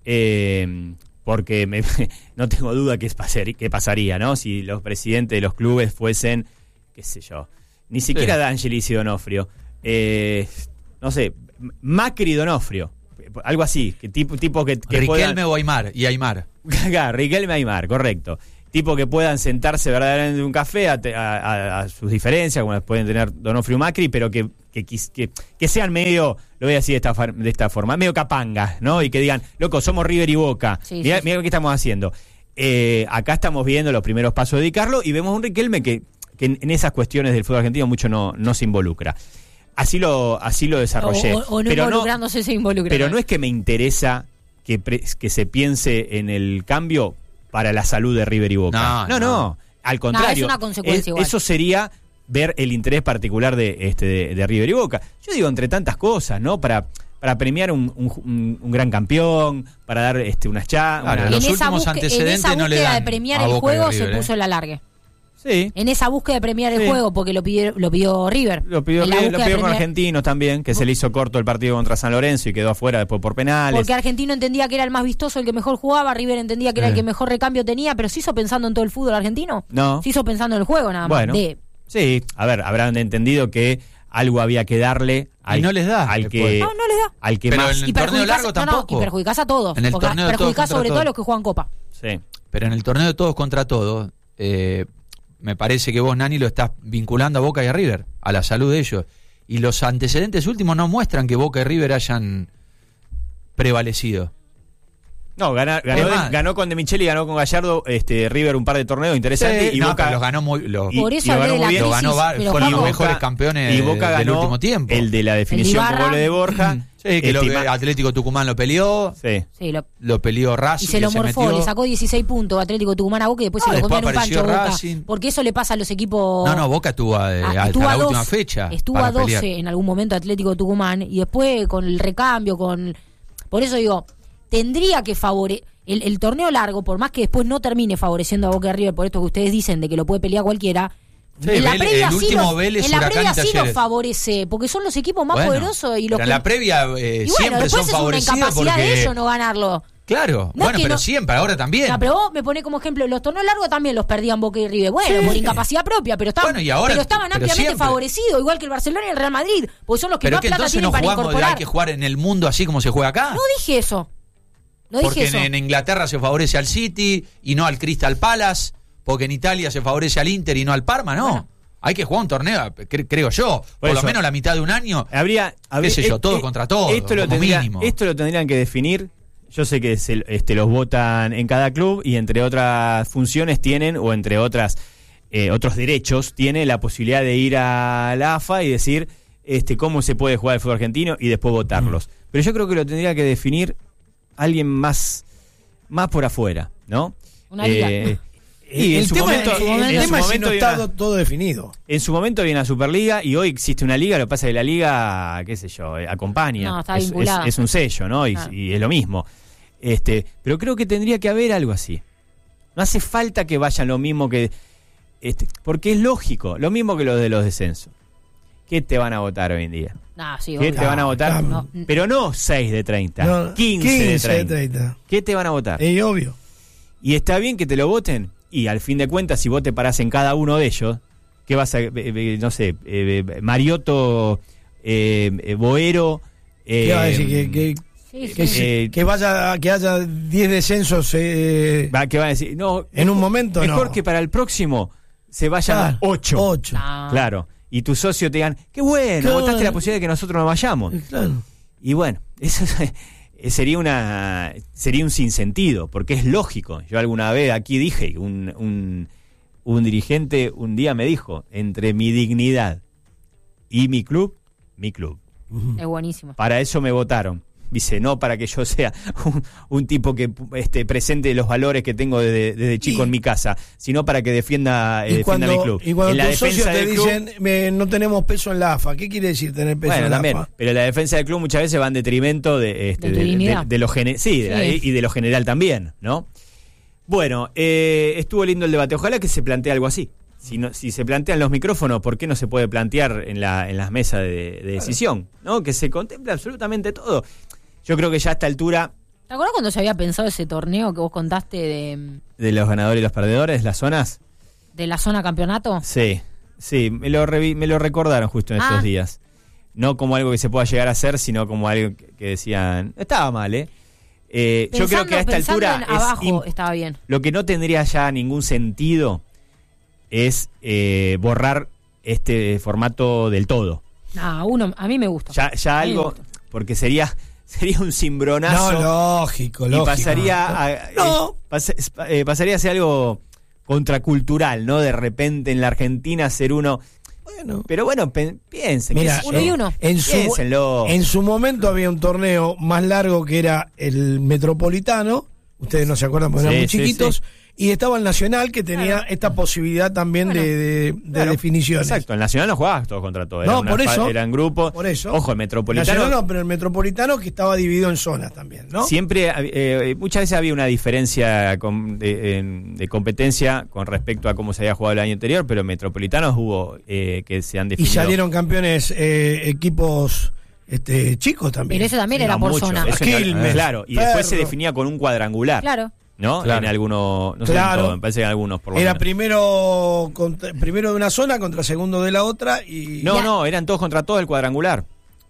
eh, porque me, no tengo duda que, es pasar, que pasaría, ¿no? Si los presidentes de los clubes fuesen, qué sé yo, ni siquiera Sí. D'Angelis y Donofrio, eh, no sé, Macri y Donofrio, algo así, que tipo, tipo que, que Riquelme puedan... o Aymar, y Aymar. Acá, Riquelme Aymar, correcto. Tipo que puedan sentarse verdaderamente en un café a, te- a- a- a sus diferencias, como las pueden tener Donofrio y Macri, pero que, que, quis- que, que sean medio, lo voy a decir de esta, far- de esta forma, medio capangas, ¿no? Y que digan, loco, somos River y Boca. Sí, Mirá, sí, sí. mirá lo que estamos haciendo. Eh, acá estamos viendo los primeros pasos de Di Carlo y vemos un Riquelme que, que en, en esas cuestiones del fútbol argentino mucho no, no se involucra. Así lo, así lo desarrollé. O, o- o no pero no, involucrándose se involucra. pero no es que me interesa que, pre- que se piense en el cambio para la salud de River y Boca. No, No, no. no. Al contrario. No, es una consecuencia es- igual. Eso sería ver el interés particular de, este, de, de River y Boca. Yo digo, entre tantas cosas, ¿no? Para, para premiar un, un, un gran campeón, para dar este, unas charlas. Claro, en los esa últimos búsqueda- antecedentes en esa no le búsqueda dan de premiar a el Boca y juego River, se ¿eh? puso el alargue. Sí. En esa búsqueda de premiar el Sí. juego, porque lo pidió, lo pidió River. Lo pidió, En la River, lo búsqueda de pidió con premiar- Argentinos también, que se le hizo corto el partido contra San Lorenzo y quedó afuera después por penales. Porque Argentino entendía que era el más vistoso, el que mejor jugaba, River entendía que era el Eh. que mejor recambio tenía, pero ¿se hizo pensando en todo el fútbol argentino? No. Se hizo pensando en el juego nada más. Bueno, De- sí, a ver, habrán entendido que algo había que darle al, Y no les da al después. que No, no les da. al que Pero más en el Y torneo perjudicás- largo no, no, tampoco. y perjudicás a todos. En el porque torneo de todos perjudicás contra sobre todo a todos. los que juegan Copa. sí. Pero en el torneo de todos contra todos, eh, me parece que vos, Nani, lo estás vinculando a Boca y a River, a la salud de ellos. Y los antecedentes últimos no muestran que Boca y River hayan prevalecido. No, gana- ganó, Es más. de- ganó con De Micheli y ganó con Gallardo, este River un par de torneos interesantes Sí, y no, Boca pero los ganó muy. Los, y- Por eso y lo hablé ganó de la muy bien. lo crisis. ganó, va- pero fueron los Juanjo, mejores campeones y Boca del ganó último tiempo. el de la definición Ibarra. por goles de Borja. Sí, que lo que estima- Atlético Tucumán lo peleó, sí. Sí, lo- lo peleó Racing. y se lo que se morfó, metió. le sacó dieciséis puntos a Atlético Tucumán a Boca y después No, se lo después comió en un pancho apareció Boca. Racing. Porque eso le pasa a los equipos. No, no, Boca estuvo a- Ah, hasta estuvo la a última doce, fecha. Estuvo para a doce pelear. en algún momento Atlético Tucumán y después con el recambio, con por eso digo, tendría que favorecer el, el torneo largo, por más que después no termine favoreciendo a Boca y River, por esto que ustedes dicen de que lo puede pelear cualquiera. Sí, en la Vélez- previa el sí último los- Vélez, en la Huracán previa y sí los Talleres. favorece, porque son los equipos más Bueno, poderosos y los pero en que- la previa eh, y bueno, siempre después son es una favorecidos incapacidad porque... de ellos no ganarlo. Claro, No es bueno, que pero no- siempre, ahora también. No, pero vos me ponés como ejemplo, los torneos largos también los perdían Boca y River. Bueno, Sí. por incapacidad propia, pero estaban, Bueno, y ahora- pero estaban pero ampliamente siempre. favorecidos, igual que el Barcelona y el Real Madrid, porque son los que Pero más que plata entonces tienen no para jugamos, incorporar. hay que jugar en el mundo así como se juega acá. No dije eso. No dije porque eso. en, en Inglaterra se favorece al City y no al Crystal Palace, porque en Italia se favorece al Inter y no al Parma, no. Bueno. Hay que jugar un torneo, cre- creo yo, por, eso. lo menos la mitad de un año. Habría, habría- sé yo, eh, todo eh, contra todo, Esto lo, como tendría- mínimo. esto lo tendrían que definir. Yo sé que se- este, los votan en cada club y entre otras funciones tienen, o entre otras eh, otros derechos, tiene la posibilidad de ir a la A F A y decir este cómo se puede jugar el fútbol argentino y después votarlos. Pero yo creo que lo tendría que definir alguien más, más por afuera, ¿no? Una liga. Eh, y en el su tema, momento, el en tema su es si momento no había está una- todo definido. en su momento había una Superliga y hoy existe una liga, lo que pasa es que la liga, qué sé yo, eh, acompaña. No, está es, vinculada. es- es un sello, ¿no? Y, Claro. y es lo mismo. Este, pero creo que tendría que haber algo así. No hace falta que vayan lo mismo que... Este, porque es lógico, lo mismo que lo de los descensos. ¿Qué te van a votar hoy en día? No, sí, ¿Qué obvio. te van a votar? no. Pero no seis de treinta, No, quince, quince de de treinta. treinta. ¿Qué te van a votar? Es obvio. Y está bien que te lo voten. Y al fin de cuentas, si vos te parás en cada uno de ellos, ¿qué vas a, eh, eh, no sé, eh, eh, Mariotto, eh, eh, Boero? Eh, ¿Qué va a decir? Que, que, Sí, sí. que, se- eh, que vaya, que haya diez descensos eh, va, ¿qué van a decir? No, en un momento, mejor no. que para el próximo se vayan Claro, ocho. Ocho. No. Claro. Y tu socio te digan, qué bueno, Claro. votaste la posibilidad de que nosotros nos vayamos. Eh, Claro. Y bueno, eso es- sería una sería un sinsentido, porque es lógico. Yo alguna vez aquí dije, un, un, un dirigente un día me dijo, entre mi dignidad y mi club, mi club. Es buenísimo. Para eso me votaron. Dice, no para que yo sea un, un tipo que este, presente los valores que tengo desde, desde chico y, en mi casa, sino para que defienda, eh, y cuando, defienda mi club. Y cuando en la tus socios te del club, dicen, me, no tenemos peso en la A F A, ¿qué quiere decir tener peso bueno, en la también, A F A? pero la defensa del club muchas veces va en detrimento de, este, de, de, de, de, de lo gene- sí, sí. De, y de lo general también, ¿no? Bueno, eh, estuvo lindo el debate. Ojalá que se plantee algo así. Si, no, si se plantean los micrófonos, ¿por qué no se puede plantear en, la, en las mesas de, de decisión? ¿No? Que se contemple absolutamente todo. Yo creo que ya a esta altura... ¿Te acuerdas cuando se había pensado ese torneo que vos contaste de, ¿De los ganadores y los perdedores, las zonas? de la zona campeonato? Sí, sí, me lo, revi- me lo recordaron justo en estos Ah. días. No como algo que se pueda llegar a hacer, sino como algo que, que decían... Estaba mal, ¿eh? eh yo creo que a esta pensando altura... en es abajo imp- estaba bien. Lo que no tendría ya ningún sentido es eh, borrar este formato del todo. Ah, uno, a mí me gusta. Ya, ya A mí me algo, gusta. porque sería sería un cimbronazo. No, lógico, y lógico. pasaría a, No. eh, pas- eh, pasaría a ser algo contracultural, ¿no? De repente en la Argentina ser uno... Bueno, Pero bueno, pe- piensen. mira, qué sé uno yo. y uno. En su, Piénsenlo. en su momento había un torneo más largo que era el Metropolitano, ustedes no se acuerdan porque Sí, eran muy sí, chiquitos, sí. y estaba el Nacional que tenía Claro. esta posibilidad también Bueno, de, de- de Claro, definiciones. Exacto, el Nacional no jugaba todos contra todos. Era No, una por fa- eso. Eran grupos. Por eso. Ojo, el Metropolitano. Nacional no, pero el Metropolitano que estaba dividido en zonas también, ¿no? Siempre, eh, muchas veces había una diferencia con- de, en- de competencia con respecto a cómo se había jugado el año anterior, pero en Metropolitanos hubo eh, que se han Y definido. salieron campeones eh, equipos este, chicos también. Pero eso también No, era por mucho, zona. eso era- Quilmes, claro, y después se Ferro. definía con un cuadrangular. Claro. ¿No? Claro. En algunos, no sé, Claro. en todo, me parece que en algunos por lo Era menos. primero contra- primero de una zona contra segundo de la otra y No, Ya. no, eran todos contra todos el cuadrangular.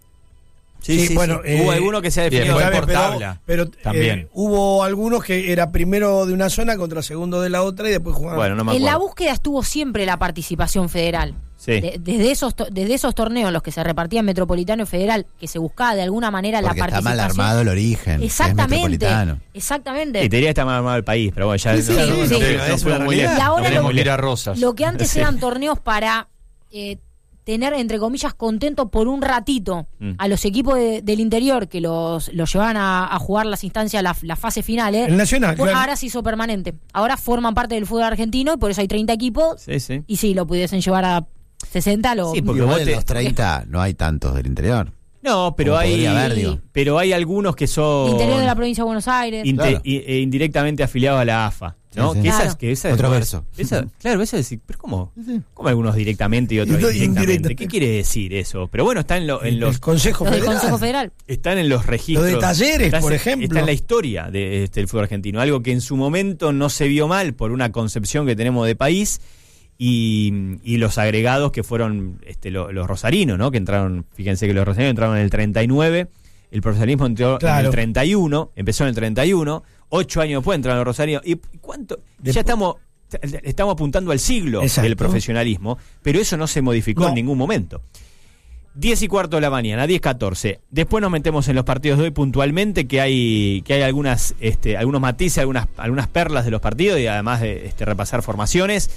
Sí, Sí, sí, bueno, sí. eh, Hubo alguno que se ha y definido. después Está bien, por pero, tabla, pero, eh, también. hubo algunos que era primero de una zona contra segundo de la otra y después jugaban. Bueno, no me En la acuerdo. búsqueda estuvo siempre la participación federal. Sí. De- desde, esos to- desde esos torneos en los que se repartían Metropolitano y Federal, que se buscaba de alguna manera Porque la está participación. mal armado el origen. es Exactamente. metropolitano. Exactamente. Sí, te diría que está mal armado el país, pero bueno, ya Sí, sí, no, sí, no, sí. no, Pero no es fuimos una muy realidad. lejos. Y ahora No Tenemos fuimos que ir lejos. a Rosas. Lo que antes Sí. eran torneos para eh, tener, entre comillas, contento por un ratito Mm. a los equipos de- del interior que los, los llevaban a, a jugar las instancias, las la fase finales. El Nacional, Bueno, claro. ahora se hizo permanente. Ahora forman parte del fútbol argentino y por eso hay treinta equipos. Sí, sí. Y si lo pudiesen llevar a sesenta, lo. Sí, porque Igual vos en te- los treinta no hay tantos del interior. No, pero Como hay, podría haber, digo. pero hay algunos que son Interior de la provincia de Buenos Aires. inte- Claro. i- e indirectamente afiliados a la A F A, ¿no? Sí, sí. Que Claro. esas, que esas, Otro verso. esa- claro, eso es decir, pero cómo, cómo algunos directamente y otros Y no- indirectamente. indirectamente. ¿Qué quiere decir eso? Pero bueno, está en, lo- en el los Consejo Los del Federal. Consejo Federal. están en los registros. Lo de Talleres, está, por se- ejemplo. Está en la historia de este, el fútbol argentino, algo que en su momento no se vio mal por una concepción que tenemos de país. Y, y los agregados que fueron este, lo- los rosarinos, ¿no? Que entraron, fíjense que los rosarinos entraron en el treinta y nueve, el profesionalismo entró en Claro. el treinta y uno, empezó en el treinta y uno, ocho años después entraron los rosarinos. ¿Y cuánto? Después- Ya estamos, estamos apuntando al siglo Exacto. del profesionalismo, pero eso no se modificó No. en ningún momento. diez y cuarto de la mañana, diez catorce. Después nos metemos en los partidos de hoy puntualmente, que hay que hay algunas este, algunos matices, algunas algunas perlas de los partidos y además de este, repasar formaciones.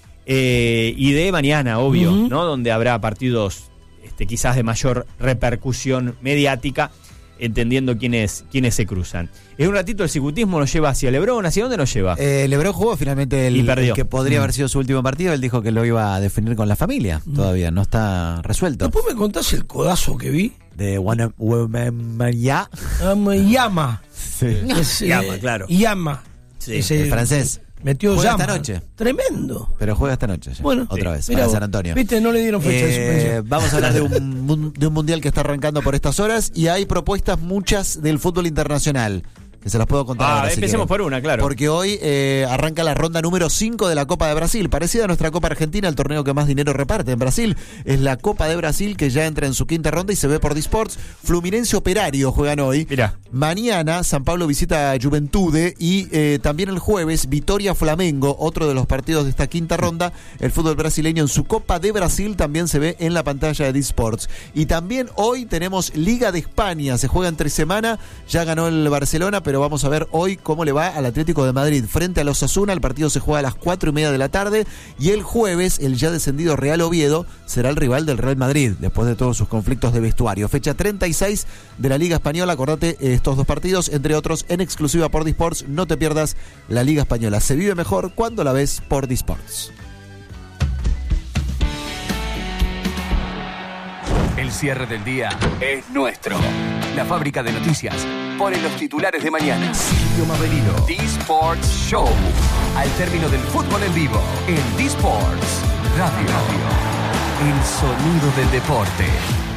Eh, y de mañana, obvio, Ujú. ¿no? Donde habrá partidos este, quizás de mayor repercusión mediática, entendiendo quiénes, quiénes se cruzan. En un ratito el cicutismo nos lleva hacia Lebrón, ¿hacia dónde nos lleva? Eh, Lebron jugó finalmente el, Y perdió. el que podría Mm. haber sido su último partido. Él dijo que lo iba a definir con la familia. Todavía no está resuelto. Después me contás el codazo que vi. De Guanamaya. Ah, me llama. Sí. Es, eh, Llama, claro. Llama. Sí, Ese- el francés. Metió Juega llama. esta noche. Tremendo. Pero juega esta noche ya. Bueno, otra sí. vez, Mirá para vos, San Antonio. Viste, no le dieron fecha de Eh, suspensión. vamos a hablar de un, mun- de un mundial que está arrancando por estas horas y hay propuestas muchas del fútbol internacional que se las puedo contar Ah, ahora, si empecemos quieren. por una, claro. Porque hoy eh, arranca la ronda número cinco de la Copa de Brasil, parecida a nuestra Copa Argentina, el torneo que más dinero reparte en Brasil. Es la Copa de Brasil que ya entra en su quinta ronda y se ve por Disports. Fluminense Operario juegan hoy. Mirá. Mañana San Pablo visita a Juventude y eh, también el jueves Vitoria Flamengo, otro de los partidos de esta quinta ronda. El fútbol brasileño en su Copa de Brasil también se ve en la pantalla de Disports. Y también hoy tenemos Liga de España, se juega entre semana, ya ganó el Barcelona, pero vamos a ver hoy cómo le va al Atlético de Madrid frente a los Osasuna. El partido se juega a las cuatro y media de la tarde y el jueves el ya descendido Real Oviedo será el rival del Real Madrid después de todos sus conflictos de vestuario. Fecha treinta y seis de la Liga Española. Acordate estos dos partidos, entre otros, en exclusiva por Disports. No te pierdas la Liga Española. Se vive mejor cuando la ves por Disports. El cierre del día es nuestro. La fábrica de noticias pone los titulares de mañana. Silvio Maverino. D-Sports Show. Al término del fútbol en vivo. En D-Sports Radio. El sonido del deporte.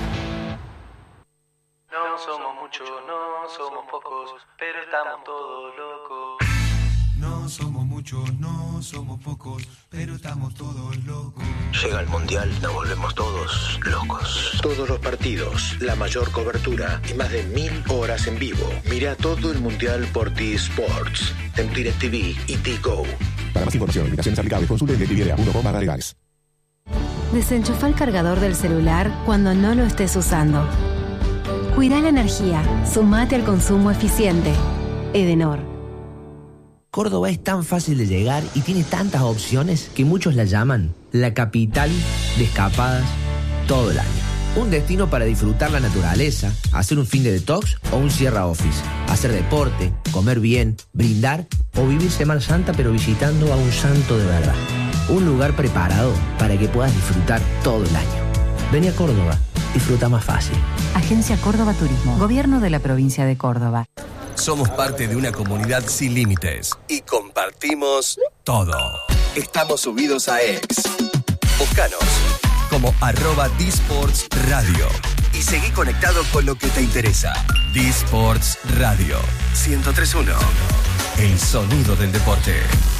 No somos muchos, no somos pocos, pero estamos todos locos. No somos muchos, no somos pocos, pero estamos todos locos. Llega el Mundial, nos volvemos todos locos. Todos los partidos, la mayor cobertura y más de mil horas en vivo. Mira todo el Mundial por T-Sports, en DirecTV y T-Go. Para más información, invitaciones aplicables, consulte en directv punto com barra legales. Desenchufa el cargador del celular cuando no lo estés usando. Cuida la energía, sumate al consumo eficiente. Edenor. Córdoba es tan fácil de llegar y tiene tantas opciones que muchos la llaman la capital de escapadas todo el año. Un destino para disfrutar la naturaleza, hacer un fin de detox o un Sierra Office, hacer deporte, comer bien, brindar o vivir Semana Santa pero visitando a un santo de verdad. Un lugar preparado para que puedas disfrutar todo el año. Vení a Córdoba, disfruta más fácil. Agencia Córdoba Turismo, Gobierno de la Provincia de Córdoba. Somos parte de una comunidad sin límites y compartimos todo. Estamos subidos a X. Búscanos como arroba D-Sports Radio y seguí conectado con lo que te interesa. D-Sports Radio ciento tres punto uno. El sonido del deporte.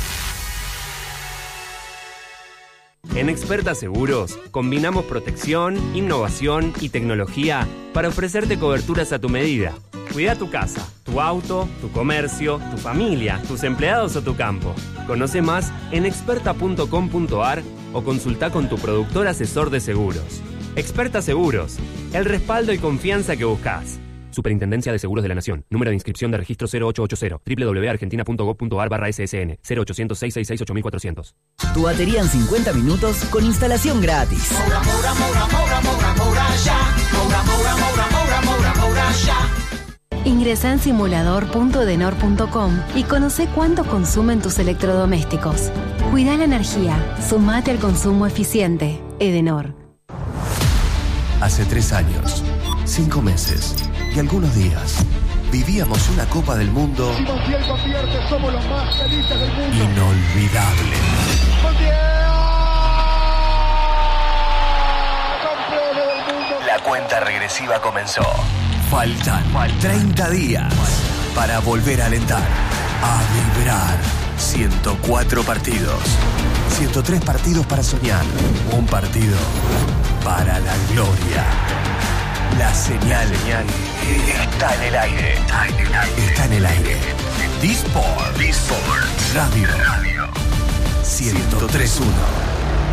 En Experta Seguros, combinamos protección, innovación y tecnología para ofrecerte coberturas a tu medida. Cuida tu casa, tu auto, tu comercio, tu familia, tus empleados o tu campo. Conoce más en experta punto com punto a r o consulta con tu productor asesor de seguros. Experta Seguros, el respaldo y confianza que buscas. Superintendencia de Seguros de la Nación. Número de inscripción de registro cero ocho ocho cero. doble u doble u doble u punto argentina punto gob punto a r barra S S N. cero ochocientos, seiscientos sesenta y seis, ocho mil cuatrocientos. Tu batería en cincuenta minutos con instalación gratis. Moura, Moura, Moura, Moura, Moura, Moura, ya. Moura, Moura, Moura, Moura, Moura, Moura, ya. Ingresa en simulador punto edenor punto com y conoce cuánto consumen tus electrodomésticos. Cuida la energía, sumate al consumo eficiente. Edenor. Hace tres años, cinco meses y algunos días, vivíamos una Copa del Mundo inolvidable. La cuenta regresiva comenzó. Faltan treinta días para volver a alentar, a vibrar. ciento cuatro partidos, ciento tres partidos para soñar, un partido para la gloria. La señal está en el aire. Está en el aire. D-Sports Radio ciento tres punto uno.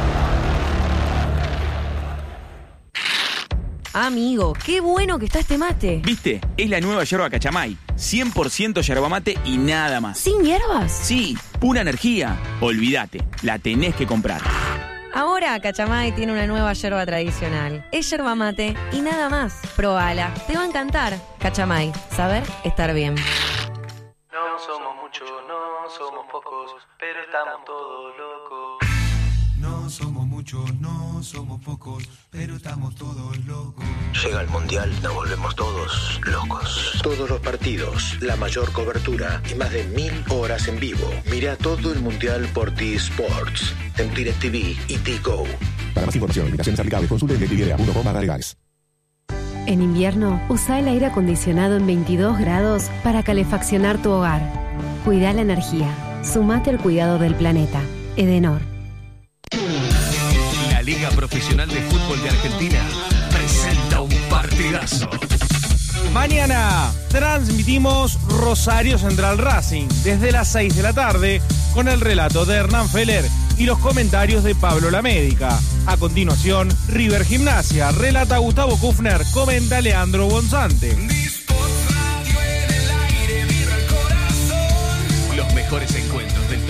Amigo, qué bueno que está este mate. ¿Viste? Es la nueva yerba Cachamay. cien por ciento yerba mate y nada más. ¿Sin hierbas? Sí, pura energía. Olvídate, la tenés que comprar. Ahora Cachamay tiene una nueva yerba tradicional. Es yerba mate y nada más. Probala, te va a encantar. Cachamay, saber estar bien. No somos muchos, no somos pocos, pero estamos todos locos. No somos muchos, no somos pocos, pero estamos todos locos. Llega el Mundial, nos volvemos todos locos. Todos los partidos, la mayor cobertura y más de mil horas en vivo. Mira todo el Mundial por T-Sports, en DirecTV y T-Go. Para más información, invitaciones aplicables, consulte en directv punto com barra legales. En invierno, usa el aire acondicionado en veintidós grados para calefaccionar tu hogar. Cuida la energía. Sumate al cuidado del planeta. Edenor. La Liga Profesional de Fútbol de Argentina presenta un partidazo. Mañana transmitimos Rosario Central Racing desde las seis de la tarde con el relato de Hernán Feller y los comentarios de Pablo Lamédica. A continuación, River Gimnasia, relata Gustavo Kufner, comenta Leandro Bonzante. D-Sports Radio en el aire, vibra el mejores encuentros del